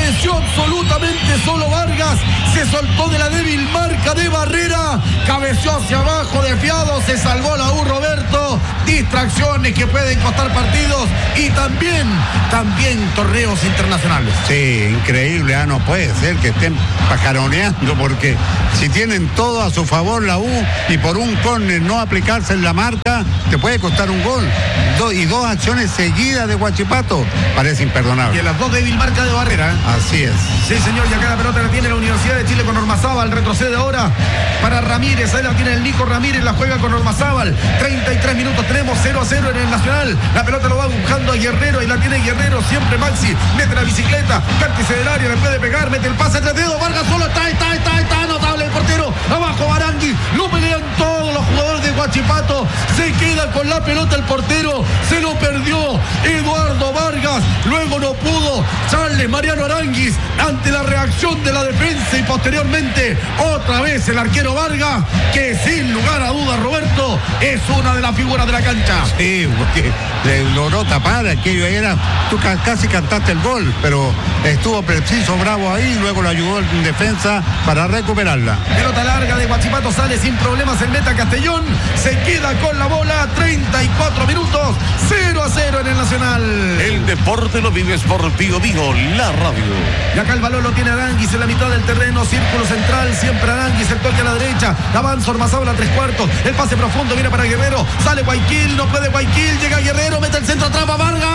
[SPEAKER 2] cabeció absolutamente solo Vargas, se soltó de la débil marca de Barrera, cabeció hacia abajo desviado, se salvó la U, Roberto. Distracciones que pueden costar partidos y también, también torneos internacionales.
[SPEAKER 1] Sí, increíble, ¿eh? No puede ser que estén pajaroneando, porque si tienen todo a su favor la U y por un córner no aplicarse en la marca, te puede costar un gol. Do, y dos acciones seguidas de Huachipato, parece imperdonable.
[SPEAKER 2] Y en las dos débil marca de Barrera. ¿eh?
[SPEAKER 1] Así es.
[SPEAKER 2] Sí, señor, y acá la pelota la tiene la Universidad de Chile con Ormazábal, retrocede ahora para Ramírez, ahí la tiene el Nico Ramírez, la juega con Ormazábal, treinta y tres minutos, tenemos cero a cero en el Nacional, la pelota lo va buscando a Guerrero, y la tiene Guerrero, siempre Maxi, mete la bicicleta, vértice del área, le puede pegar, mete el pase entre dedos, Vargas solo, está, está, está, está, notable el portero, abajo Barangui, lo pelean todos los jugadores de Huachipato, se queda con la pelota el portero, se lo perdió Eduardo Vargas, luego no pudo Charles Mariano Aranguis ante la reacción de la defensa y posteriormente otra vez el arquero Vargas, que sin lugar a dudas, Roberto, es una de las figuras de la cancha.
[SPEAKER 1] Sí, porque le logró tapar aquello, era, tú casi cantaste el gol, pero estuvo preciso, bravo ahí, luego lo ayudó en defensa para recuperarla.
[SPEAKER 2] Pelota larga de Huachipato, sale sin problemas el meta Castellón, se queda con la bola, treinta y cuatro minutos, cero a cero en el Nacional.
[SPEAKER 3] El deporte lo vives por Bío Bío, la radio.
[SPEAKER 2] Y acá el balón lo tiene Aranguis en la mitad del terreno, círculo central, siempre Aranguis, el toque a la derecha, avanza Ormazábal a tres cuartos, el pase profundo viene para Guerrero, sale Guayaquil, no puede Guayaquil, llega Guerrero, mete el centro, atrapa Vargas.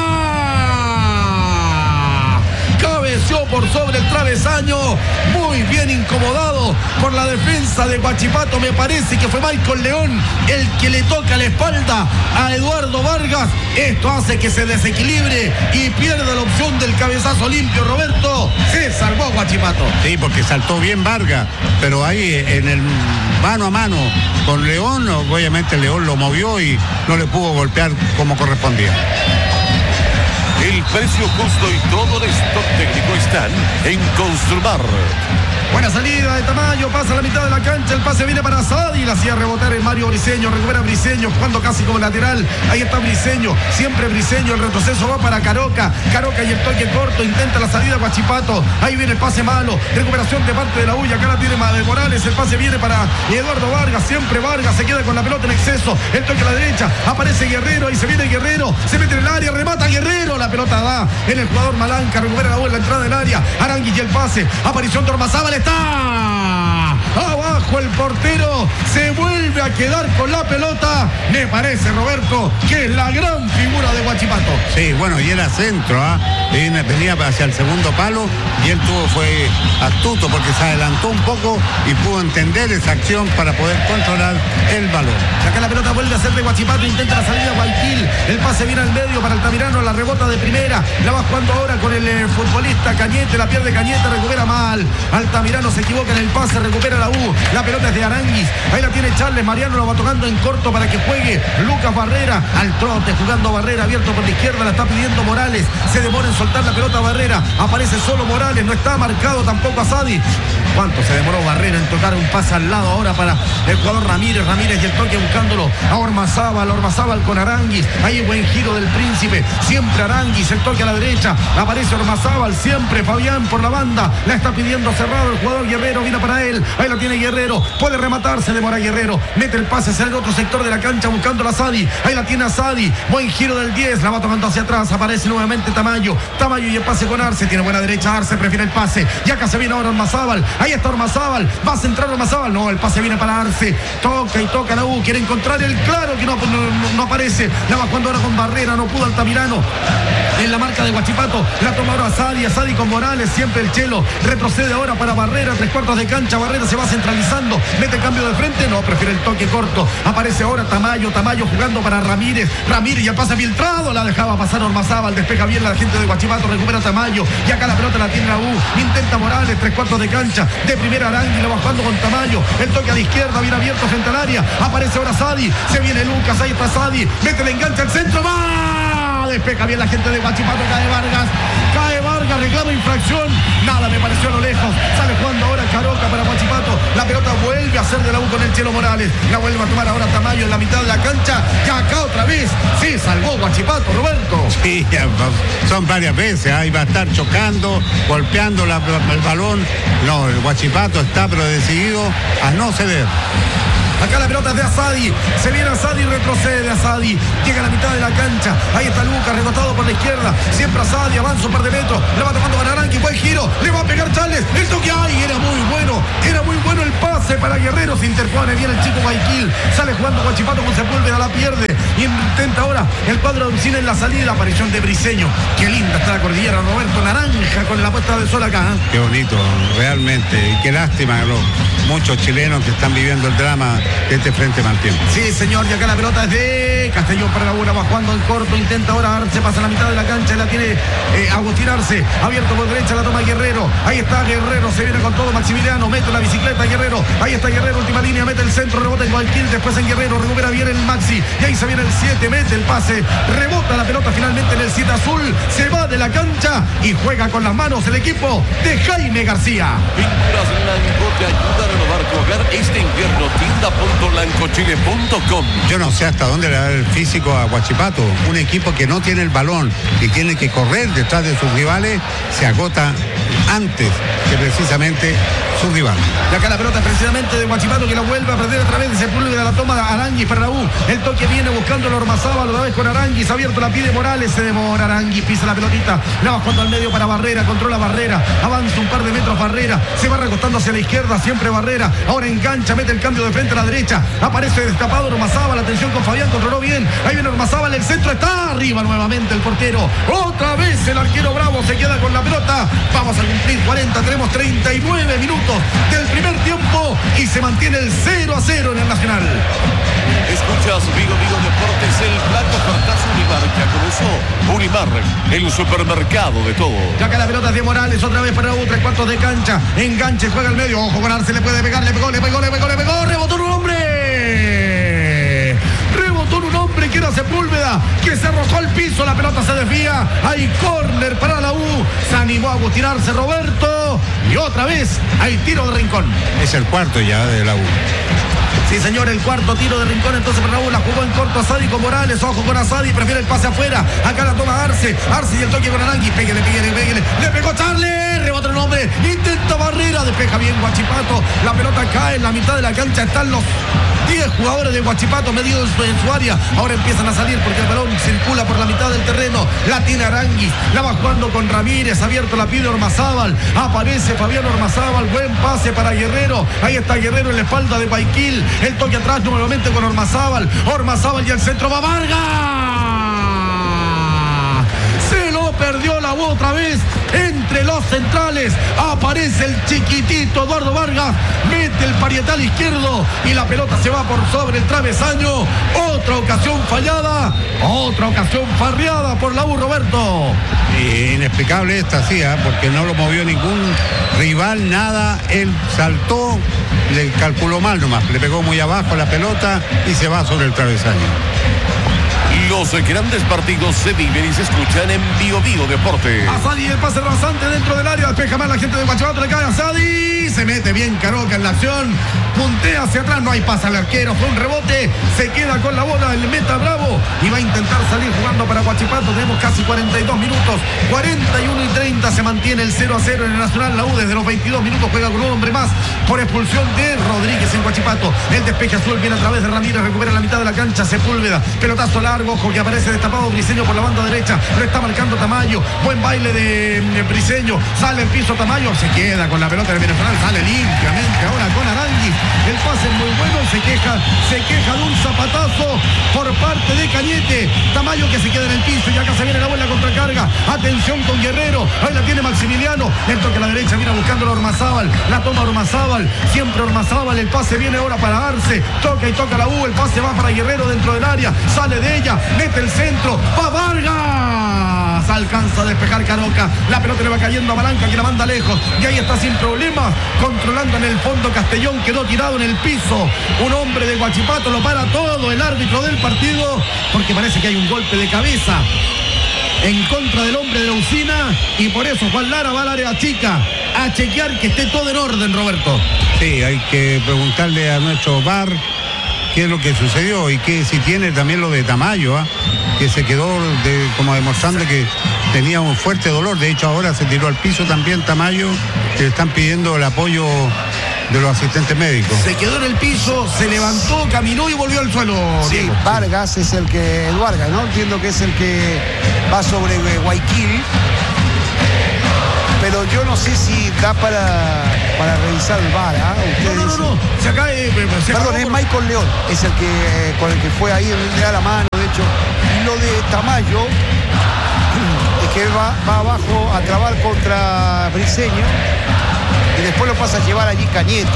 [SPEAKER 2] Cabeció por sobre el travesaño, muy bien incomodado por la defensa de Huachipato, me parece que fue Michael León el que le toca la espalda a Eduardo Vargas, esto hace que se desequilibre y pierda la opción del cabezazo limpio, Roberto, se salvó Huachipato.
[SPEAKER 1] Sí, porque saltó bien Vargas, pero ahí en el mano a mano con León, obviamente León lo movió y no le pudo golpear como correspondía.
[SPEAKER 3] El precio justo y todo el stock técnico están en Construmar.
[SPEAKER 2] Buena salida de Tamayo, pasa a la mitad de la cancha, el pase viene para Sadi, la hacía rebotar en Mario Briceño, recupera Briceño, jugando casi como lateral, ahí está Briceño, siempre Briceño, el retroceso va para Caroca, Caroca y el toque corto, intenta la salida Huachipato, ahí viene el pase malo, recuperación de parte de la U, y acá la tiene Morales, el pase viene para Eduardo Vargas, siempre Vargas, se queda con la pelota en exceso, el toque a la derecha, aparece Guerrero, ahí se viene Guerrero, se mete en el área, remata Guerrero, la pelota da en el jugador Malanca, recupera la U en la entrada del área, Aranguis y el pase, aparición de Ormazábal, está abajo el portero, se vuelve a quedar con la pelota, me parece, Roberto, que es la gran figura de Huachipato.
[SPEAKER 1] Sí, bueno, y era centro, ¿ah? ¿eh? Venía hacia el segundo palo y él tuvo, fue astuto porque se adelantó un poco y pudo entender esa acción para poder controlar el balón.
[SPEAKER 2] Acá la pelota vuelve a ser de Huachipato, intenta la salida Guayaquil, el pase viene al medio para Altamirano, la rebota de primera, la va jugando ahora con el eh, futbolista Cañete, la pierde Cañete, recupera mal, Altamirano se equivoca en el pase, recupera la U, la pelota es de Aranguis, ahí la tiene Charles Mariano, lo va tocando en corto para que juegue Lucas Barrera, al trote, jugando Barrera, abierto por la izquierda, la está pidiendo Morales, se demora en soltar la pelota Barrera, aparece solo Morales, no está marcado tampoco a Sadi. ¿Cuánto se demoró Barrera en tocar un pase al lado ahora para el jugador Ramírez, Ramírez y el toque buscándolo a Ormazábal, Ormazábal con Aranguis, ahí buen giro del Príncipe, siempre Aranguis, el toque a la derecha, aparece Ormazábal, siempre Fabián por la banda, la está pidiendo cerrado el jugador Guerrero, viene para él, ahí la tiene Guerrero, puede rematar, se demora Guerrero, mete el pase hacia el otro sector de la cancha buscando a Sadi, ahí la tiene a Sadi, buen giro del diez, la va tomando hacia atrás, aparece nuevamente Tamayo, Tamayo y el pase con Arce, tiene buena derecha Arce, prefiere el pase, y acá se viene ahora Ormazábal, ahí está Ormazábal, va a centrar Ormazábal, no, el pase viene para Arce, toca y toca la U, quiere encontrar el claro que no, no, no aparece, la va jugando ahora con Barrera, no pudo Altamirano, en la marca de Huachipato, la toma ahora a Sadi, a Sadi con Morales, siempre el Chelo, retrocede ahora para Barrera, tres cuartos de cancha, Barrera se va centralizando, mete cambio de frente, no, prefiere el toque corto, aparece ahora Tamayo, Tamayo jugando para Ramírez, Ramírez y el pase filtrado, la dejaba pasar Ormazábal, despeja bien la gente de Huachipato, recupera Tamayo, y acá la pelota la tiene la U, intenta Morales, tres cuartos de cancha, de primera Arangui, la va jugando con Tamayo, el toque a la izquierda, bien abierto frente al área, aparece ahora Sadi, se viene Lucas, ahí está Sadi, mete la engancha al centro, va, despeja bien la gente de Huachipato, cae Vargas, cae Vargas, reclama infracción, nada me pareció a lo lejos, sale jugando ahora Caroca para Huachipato, la pelota vuelve a ser de la U con el Chelo Morales, la vuelve a tomar ahora Tamayo en la mitad de la cancha, y acá otra vez se salvó Huachipato, Roberto.
[SPEAKER 1] Sí, son varias veces, ahí va a estar chocando, golpeando la, el balón. No, el Huachipato está pero decidido a no ceder.
[SPEAKER 2] Acá la pelota es de Asadi. Se viene Asadi y retrocede Asadi. Llega a la mitad de la cancha. Ahí está Lucas, recostado por la izquierda. Siempre Asadi, avanza un par de metros. Le va tomando Banaranqui, buen giro. Le va a pegar Chales. El toque, ay, era muy bueno. Era muy bueno el pase para Guerrero. Se interpone bien el chico Guayaquil. Sale jugando Huachipato con Sepúlveda, la pierde. Y intenta ahora el cuadro de Ucina en la salida. La aparición de Briseño. Qué linda está la cordillera. Roberto Naranja con la puesta de sol acá. ¿eh?
[SPEAKER 1] Qué bonito, realmente. Y qué lástima los muchos chilenos que están viviendo el drama de este frente mal tiempo.
[SPEAKER 2] Sí, señor, y acá la pelota es de Castellón para la una, va jugando en corto, intenta ahora Arce, pasa a la mitad de la cancha, la tiene eh, Agustín Arce, abierto por derecha, la toma Guerrero, ahí está Guerrero, se viene con todo Maximiliano, mete la bicicleta Guerrero, ahí está Guerrero, última línea, mete el centro, rebota en Guayaquil, después en Guerrero, recupera bien el Maxi, y ahí se viene el siete, mete el pase, rebota la pelota finalmente en el siete azul, se va de la cancha y juega con las manos el equipo de Jaime García.
[SPEAKER 3] Pinturas Blanco te ayuda a renovar tu hogar este invierno. Tienda punto blancochile punto com.
[SPEAKER 1] Yo no sé hasta dónde le da el físico a Huachipato. Un equipo que no tiene el balón y tiene que correr detrás de sus rivales, se agota antes que precisamente su rival.
[SPEAKER 2] Y acá la pelota precisamente de Huachipato que la vuelve a perder otra vez. Sepúlveda, la toma Aranguis para Raúl. El toque viene buscando el Ormazábal otra vez con Aranguis. Abierto la pide Morales. Se demora Aranguis. Pisa la pelotita. La va jugando al medio para Barrera. Controla Barrera. Avanza un par de metros Barrera. Se va recostando hacia la izquierda. Siempre Barrera. Ahora engancha. Mete el cambio de frente a la derecha. Aparece destapado Ormazábal. Atención con Fabián. Controló bien. Ahí viene Ormazábal. El centro está arriba nuevamente el portero. Otra vez el arquero Bravo se queda con la pelota. Vamos a cumplir cuarenta. Tenemos treinta y nueve minutos del primer tiempo y se mantiene el cero a cero en el Nacional.
[SPEAKER 3] Escuchas Vigo Vigo Deportes, el plan de ofertas Unimar. Ya comenzó Unimar, el supermercado de todo.
[SPEAKER 2] Ya acá la pelota es de Morales, otra vez para Raúl, tres cuartos de cancha. Enganche, juega al medio. Ojo con Arce, le puede pegar, le pegó, le pegó, le pegó, le pegó. Rebotó un hombre. Rebotó un hombre que era Sepúlveda, que se arrojó al piso. La pelota se desvía. Hay córner para la U. Se animó a Agustín Arce, Roberto. Y otra vez hay tiro de Rincón.
[SPEAKER 1] Es el cuarto ya de la U.
[SPEAKER 2] Sí, señor, el cuarto tiro de Rincón, entonces para Raúl, la jugó en corto Asadi con Morales, ojo con Asadi, prefiere el pase afuera, acá la toma Arce, Arce y el toque con Arangui, pégale, pégale, pégale, le pegó Charles, rebota el hombre, intenta Barrera, despeja bien Huachipato, la pelota cae en la mitad de la cancha, están los diez jugadores de Huachipato medidos en su área, ahora empiezan a salir porque el balón circula por la mitad del terreno, la tiene Aranguis, la va jugando con Ramírez, abierto la pide Ormazábal, aparece Fabián Ormazábal, buen pase para Guerrero, ahí está Guerrero en la espalda de Guayaquil, el toque atrás nuevamente con Ormazábal, Ormazábal y el centro va Vargas, se lo perdió la U otra vez, entre los centrales, aparece el chiquitito Eduardo Vargas, mete el parietal izquierdo y la pelota se va por sobre el travesaño, otra ocasión fallada, otra ocasión farreada por la U, Roberto.
[SPEAKER 1] Eh, inexplicable esta, sí, ¿eh? Porque no lo movió ningún rival, nada, él saltó, le calculó mal nomás, le pegó muy abajo la pelota y se va sobre el travesaño.
[SPEAKER 3] Los grandes partidos se viven y se escuchan en Vigo Vigo Deportes.
[SPEAKER 2] Asadi, el pase rasante dentro del área, despeja más la gente de Huachipato, le cae a Asadi, se mete bien Caroca en la acción, puntea hacia atrás, no hay pase al arquero, fue un rebote, se queda con la bola el meta Bravo y va a intentar salir jugando para Huachipato. Tenemos casi cuarenta y dos minutos, cuarenta y uno y treinta, se mantiene el cero a cero en el Nacional. La U desde los veintidós minutos juega con un hombre más por expulsión de Rodríguez en Huachipato. El despeje azul viene a través de Ramírez, recupera la mitad de la cancha, Sepúlveda, pelotazo largo, ojo que aparece destapado Briseño por la banda derecha, lo está marcando Tamayo, buen baile de, de Briseño, sale el piso Tamayo, se queda con la pelota del Venezolano, sale limpiamente ahora con Aranguis, el pase es muy bueno, se queja, se queja de un zapatazo por parte de Cañete, Tamayo que se queda en el piso y acá se viene la buena contracarga, atención con Guerrero, ahí la tiene Maximiliano, el toque a la derecha, viene buscando a Ormazábal, la toma Ormazábal, siempre Ormazábal, el pase viene ahora para Arce, toca y toca la U, el pase va para Guerrero dentro del área, sale de ella, mete el centro, va Vargas, alcanza a despejar Caroca, la pelota le va cayendo a Balanca que la manda lejos y ahí está sin problemas, controlando en el fondo Castellón, quedó tirado en el piso, un hombre de Huachipato, lo para todo el árbitro del partido, porque parece que hay un golpe de cabeza en contra del hombre de la Usina y por eso Juan Lara va al área chica a chequear que esté todo en orden, Roberto.
[SPEAKER 1] Sí, hay que preguntarle a nuestro V A R qué es lo que sucedió y que si tiene también lo de Tamayo, ¿ah? que se quedó de, como demostrando que tenía un fuerte dolor. De hecho, ahora se tiró al piso también Tamayo, que le están pidiendo el apoyo de los asistentes médicos.
[SPEAKER 2] Se quedó en el piso, se levantó, caminó y volvió al suelo.
[SPEAKER 4] Sí,
[SPEAKER 2] Diego.
[SPEAKER 4] Vargas es el que, el Vargas, ¿no? Entiendo que es el que va sobre Guayaquil. Pero yo no sé si da para, para revisar el V A R. ¿eh?
[SPEAKER 2] No, no, no, no, se cae. Se
[SPEAKER 4] Perdón, es
[SPEAKER 2] por...
[SPEAKER 4] Michael León, es el que eh, con el que fue ahí, le da la mano, de hecho. Y lo de Tamayo es que va, va abajo a trabar contra Briseño y después lo pasa a llevar allí Cañete.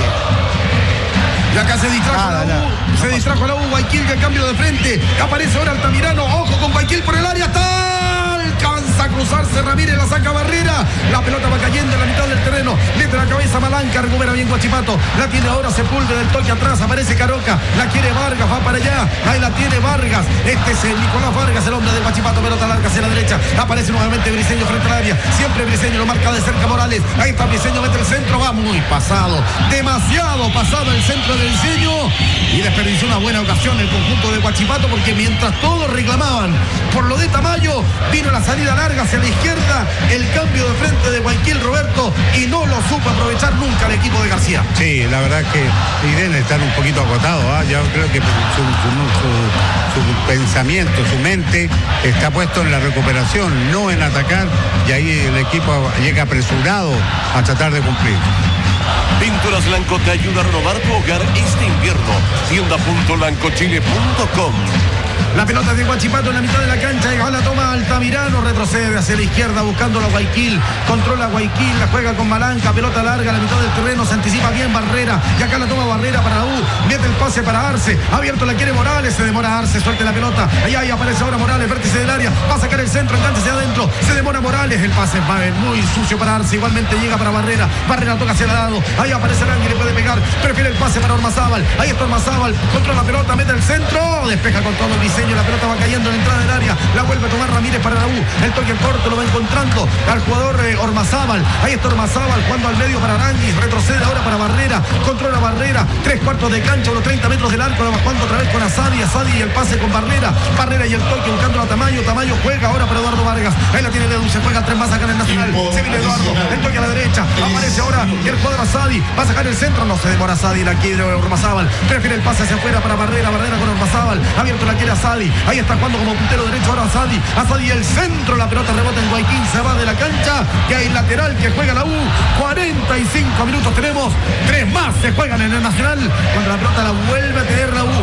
[SPEAKER 2] Y acá se distrajo nada, la U, nada. se distrajo la U, Guayaquil, que cambio de frente. Aparece ahora Altamirano, ojo con Guayaquil por el área, está, alcanza a cruzarse Ramírez, la saca Barrera, la pelota va cayendo en la mitad del terreno, mete la cabeza Malanca, recupera bien Huachipato, la tiene ahora Sepúlveda, del toque atrás, aparece Caroca, la quiere Vargas, va para allá, ahí la tiene Vargas, este es el Nicolás Vargas, el hombre del Huachipato, pelota larga hacia la derecha, aparece nuevamente Briseño frente al área, siempre Briseño lo marca de cerca Morales, ahí está Briseño, mete el centro, va muy pasado, demasiado pasado el centro de Briseño, y desperdició una buena ocasión el conjunto de Huachipato, porque mientras todos reclamaban por lo de Tamayo, vino la salida larga hacia la izquierda, el cambio de frente de Guayaquil, Roberto, y no lo supo aprovechar nunca el equipo de García.
[SPEAKER 1] Sí, la verdad es que deben estar un poquito agotados, ¿eh? Yo creo que su, su, su, su pensamiento, su mente está puesto en la recuperación, no en atacar, y ahí el equipo llega apresurado a tratar de cumplir.
[SPEAKER 3] Pinturas Blanco te ayuda a renovar tu hogar este invierno. tienda punto lancochile punto com.
[SPEAKER 2] La pelota de Huachipato en la mitad de la cancha, y la toma Altamirano, retrocede hacia la izquierda buscando a Guayaquil, controla Guayaquil, la juega con Malanca, pelota larga a la mitad del terreno, se anticipa bien Barrera, y acá la toma Barrera para la U, mete el pase para Arce, abierto la quiere Morales, se demora Arce, suelte la pelota, ahí, ahí aparece ahora Morales, vértice del área, va a sacar el centro, enganche hacia adentro, se demora Morales, el pase va muy sucio para Arce, igualmente llega para Barrera, Barrera toca hacia el lado, ahí aparece Arangui, le puede pegar, prefiere el pase para Ormazábal, ahí está Ormazábal, controla la pelota, mete el centro, despeja con todo el diseño, la pelota va cayendo en la entrada del área, la vuelve a tomar Ramírez para la U, el toque corto lo va encontrando al jugador eh, Ormazábal, ahí está Ormazábal, jugando al medio para Arangui, retrocede ahora para Barrera, controla Barrera, tres cuartos de cancha, unos treinta metros del arco, la va jugando otra vez con Asadi, Asadi y el pase con Barrera, Barrera y el toque buscando a Tamayo, Tamayo juega ahora para Eduardo Vargas, ahí la tiene Edu, se juega tres más acá en el Nacional, se viene Eduardo, el toque a la derecha, aparece ahora el jugador Asadi, va a sacar el centro, no se demora Asadi, la quiere Ormazábal, prefiere el pase hacia afuera para Barrera, Barrera con Ormazábal, abierto la quiere Asadi, ahí está jugando como puntero derecho ahora Asadi, Asadi el centro, la pelota rebota en Guayaquil, se va de la cancha, y hay lateral que juega la U, cuarenta y cinco minutos tenemos, tres más se juegan en el Nacional, cuando la pelota la vuelve a tener la U.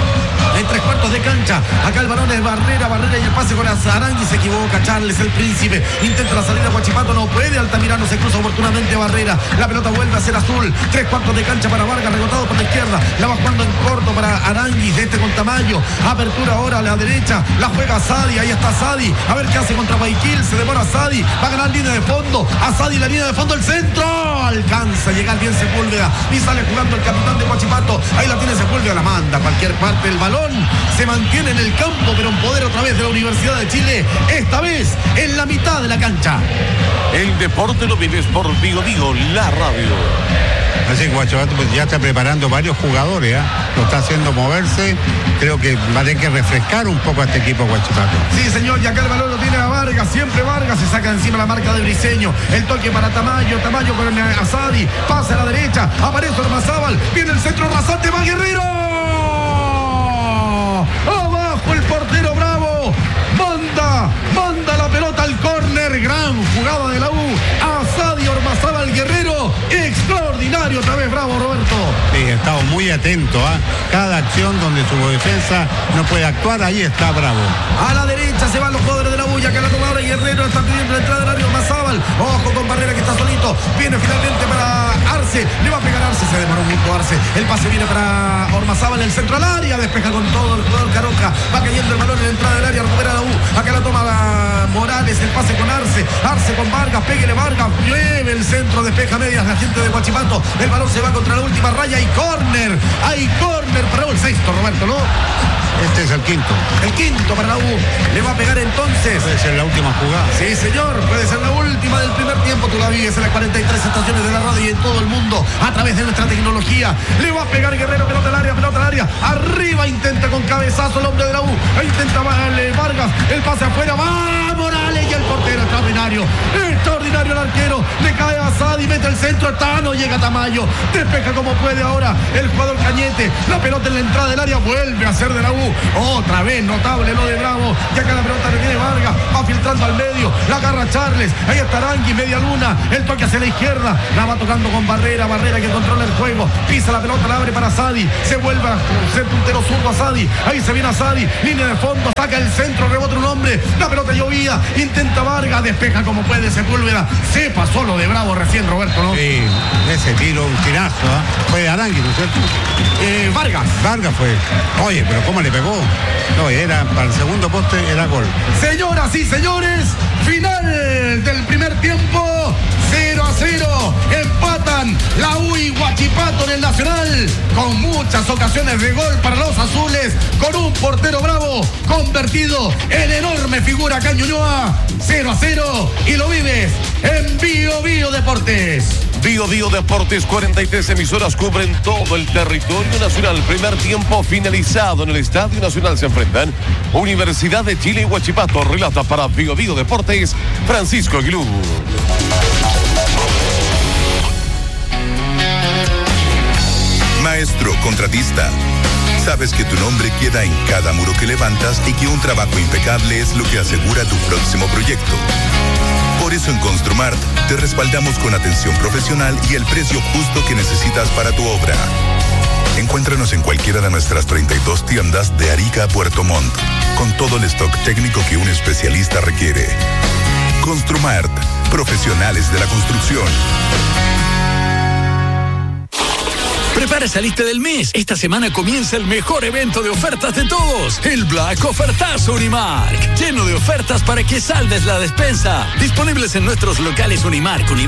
[SPEAKER 2] En tres cuartos de cancha, acá el balón es Barrera, Barrera y el pase con Arangui, se equivoca Charles, el príncipe, intenta la salida Huachipato, no puede, Altamirano se cruza oportunamente Barrera, la pelota vuelve a ser azul, tres cuartos de cancha para Vargas, rebotado por la izquierda, la va jugando en corto para Arangui, este con Tamayo, apertura ahora a la derecha, la juega Asadi, ahí está Asadi, a ver qué hace contra Guayaquil, se demora Asadi, va a ganar línea de fondo, Asadi la línea de fondo, el centro, alcanza a llegar bien Sepúlveda, y sale jugando el capitán de Huachipato, ahí la tiene Sepúlveda, la manda a cualquier parte el balón, se mantiene en el campo, pero en poder otra vez de la Universidad de Chile, esta vez en la mitad de la cancha.
[SPEAKER 3] El deporte lo vives por Vigo Vigo, la radio.
[SPEAKER 1] Así que Huachipato pues ya está preparando varios jugadores, ¿eh? Lo está haciendo moverse, creo que va a tener que refrescar un poco a este equipo Huachipato.
[SPEAKER 2] Sí, señor, y acá el balón lo tiene a Vargas, siempre Vargas, se saca encima la marca de Briseño, el toque para Tamayo, Tamayo con Asadi, pasa a la derecha, aparece Ormazábal, viene el centro rasante, va Guerrero. Abajo el portero Bravo, manda, manda la pelota al córner, gran jugada de la U, Asadi, Ormazábal, Guerrero, extraordinario otra vez Bravo, Roberto.
[SPEAKER 1] Sí, ha estado muy atento a ¿eh? cada acción donde su defensa no puede actuar, ahí está Bravo.
[SPEAKER 2] A la derecha se van los jugadores de la U, acá la tomadora y Guerrero está pidiendo la entrada del área Ormazábal, ojo con Barrera que está solito, viene finalmente para Arce, le va a pegar Arce, se demoró mucho Arce, el pase viene para Ormazábal, el centro al área, despeja con todo el jugador Caroca, va cayendo el balón en la entrada del área, recupera la U, acá la toma la Morales, el pase con Arce, Arce con Vargas, péguele Vargas, llueve el centro, despeja medias la gente de Huachipato, el balón se va contra la última raya y córner, hay córner para el sexto, Roberto, ¿no?
[SPEAKER 1] Este es el quinto.
[SPEAKER 2] El quinto para la U. Le va a pegar entonces.
[SPEAKER 1] Puede ser la última jugada.
[SPEAKER 2] Sí, señor. Puede ser la última del primer tiempo. Tú la vives en las cuarenta y tres estaciones de la radio y en todo el mundo a través de nuestra tecnología. Le va a pegar Guerrero. Pelota al área, pelota al área. Arriba intenta con cabezazo el hombre de la U. Intenta vale, Vargas. El pase afuera. Va Morales y el portero extraordinario. Extraordinario el arquero. Le cae a Sadi. Mete el centro. Tano llega Tamayo. Despeja como puede ahora el jugador Cañete. La pelota en la entrada del área. Vuelve a ser de la U. Otra vez notable lo de Bravo. Y acá la pelota le tiene Vargas. Va filtrando al medio. La agarra Charles. Ahí está Arangui. Media luna. El toque hacia la izquierda. La va tocando con Barrera. Barrera que controla el juego. Pisa la pelota. La abre para Sadi. Se vuelve a ser puntero zurdo a Sadi. Ahí se viene a Sadi. Línea de fondo. Saca el centro. Rebota un hombre. La pelota llovía. Intenta Vargas. Despeja como puede Sepúlveda. Se pasó lo de Bravo recién, Roberto, ¿no?
[SPEAKER 1] Sí, ese tiro, un tirazo, ¿eh? Fue Arangui, ¿no es cierto?
[SPEAKER 2] Eh, Vargas.
[SPEAKER 1] Vargas fue. Oye, pero ¿cómo le pegó? No, era para el segundo poste, era gol.
[SPEAKER 2] Señoras y señores, final del primer tiempo. cero a cero. Empatan la U y Huachipato en el Nacional. Con muchas ocasiones de gol para los azules. Con un portero Bravo convertido en enorme figura acá en Ñuñoa. cero a cero. Y lo vives en Bio Bio Deportes.
[SPEAKER 3] Bio Bio Deportes, cuarenta y tres emisoras cubren todo el territorio nacional. Primer tiempo finalizado en el Estadio Nacional. Se enfrentan Universidad de Chile y Huachipato. Relata para Bio Bio Deportes Francisco Aguilú.
[SPEAKER 6] Maestro contratista, sabes que tu nombre queda en cada muro que levantas y que un trabajo impecable es lo que asegura tu próximo proyecto. Por eso en Construmart te respaldamos con atención profesional y el precio justo que necesitas para tu obra. Encuéntranos en cualquiera de nuestras treinta y dos tiendas de Arica a Puerto Montt, con todo el stock técnico que un especialista requiere. Construmart, profesionales de la construcción.
[SPEAKER 7] Prepara esa lista del mes. Esta semana comienza el mejor evento de ofertas de todos, el Black Ofertazo Unimark. Lleno de ofertas para que saldes la despensa. Disponibles en nuestros locales Unimark, Unimark.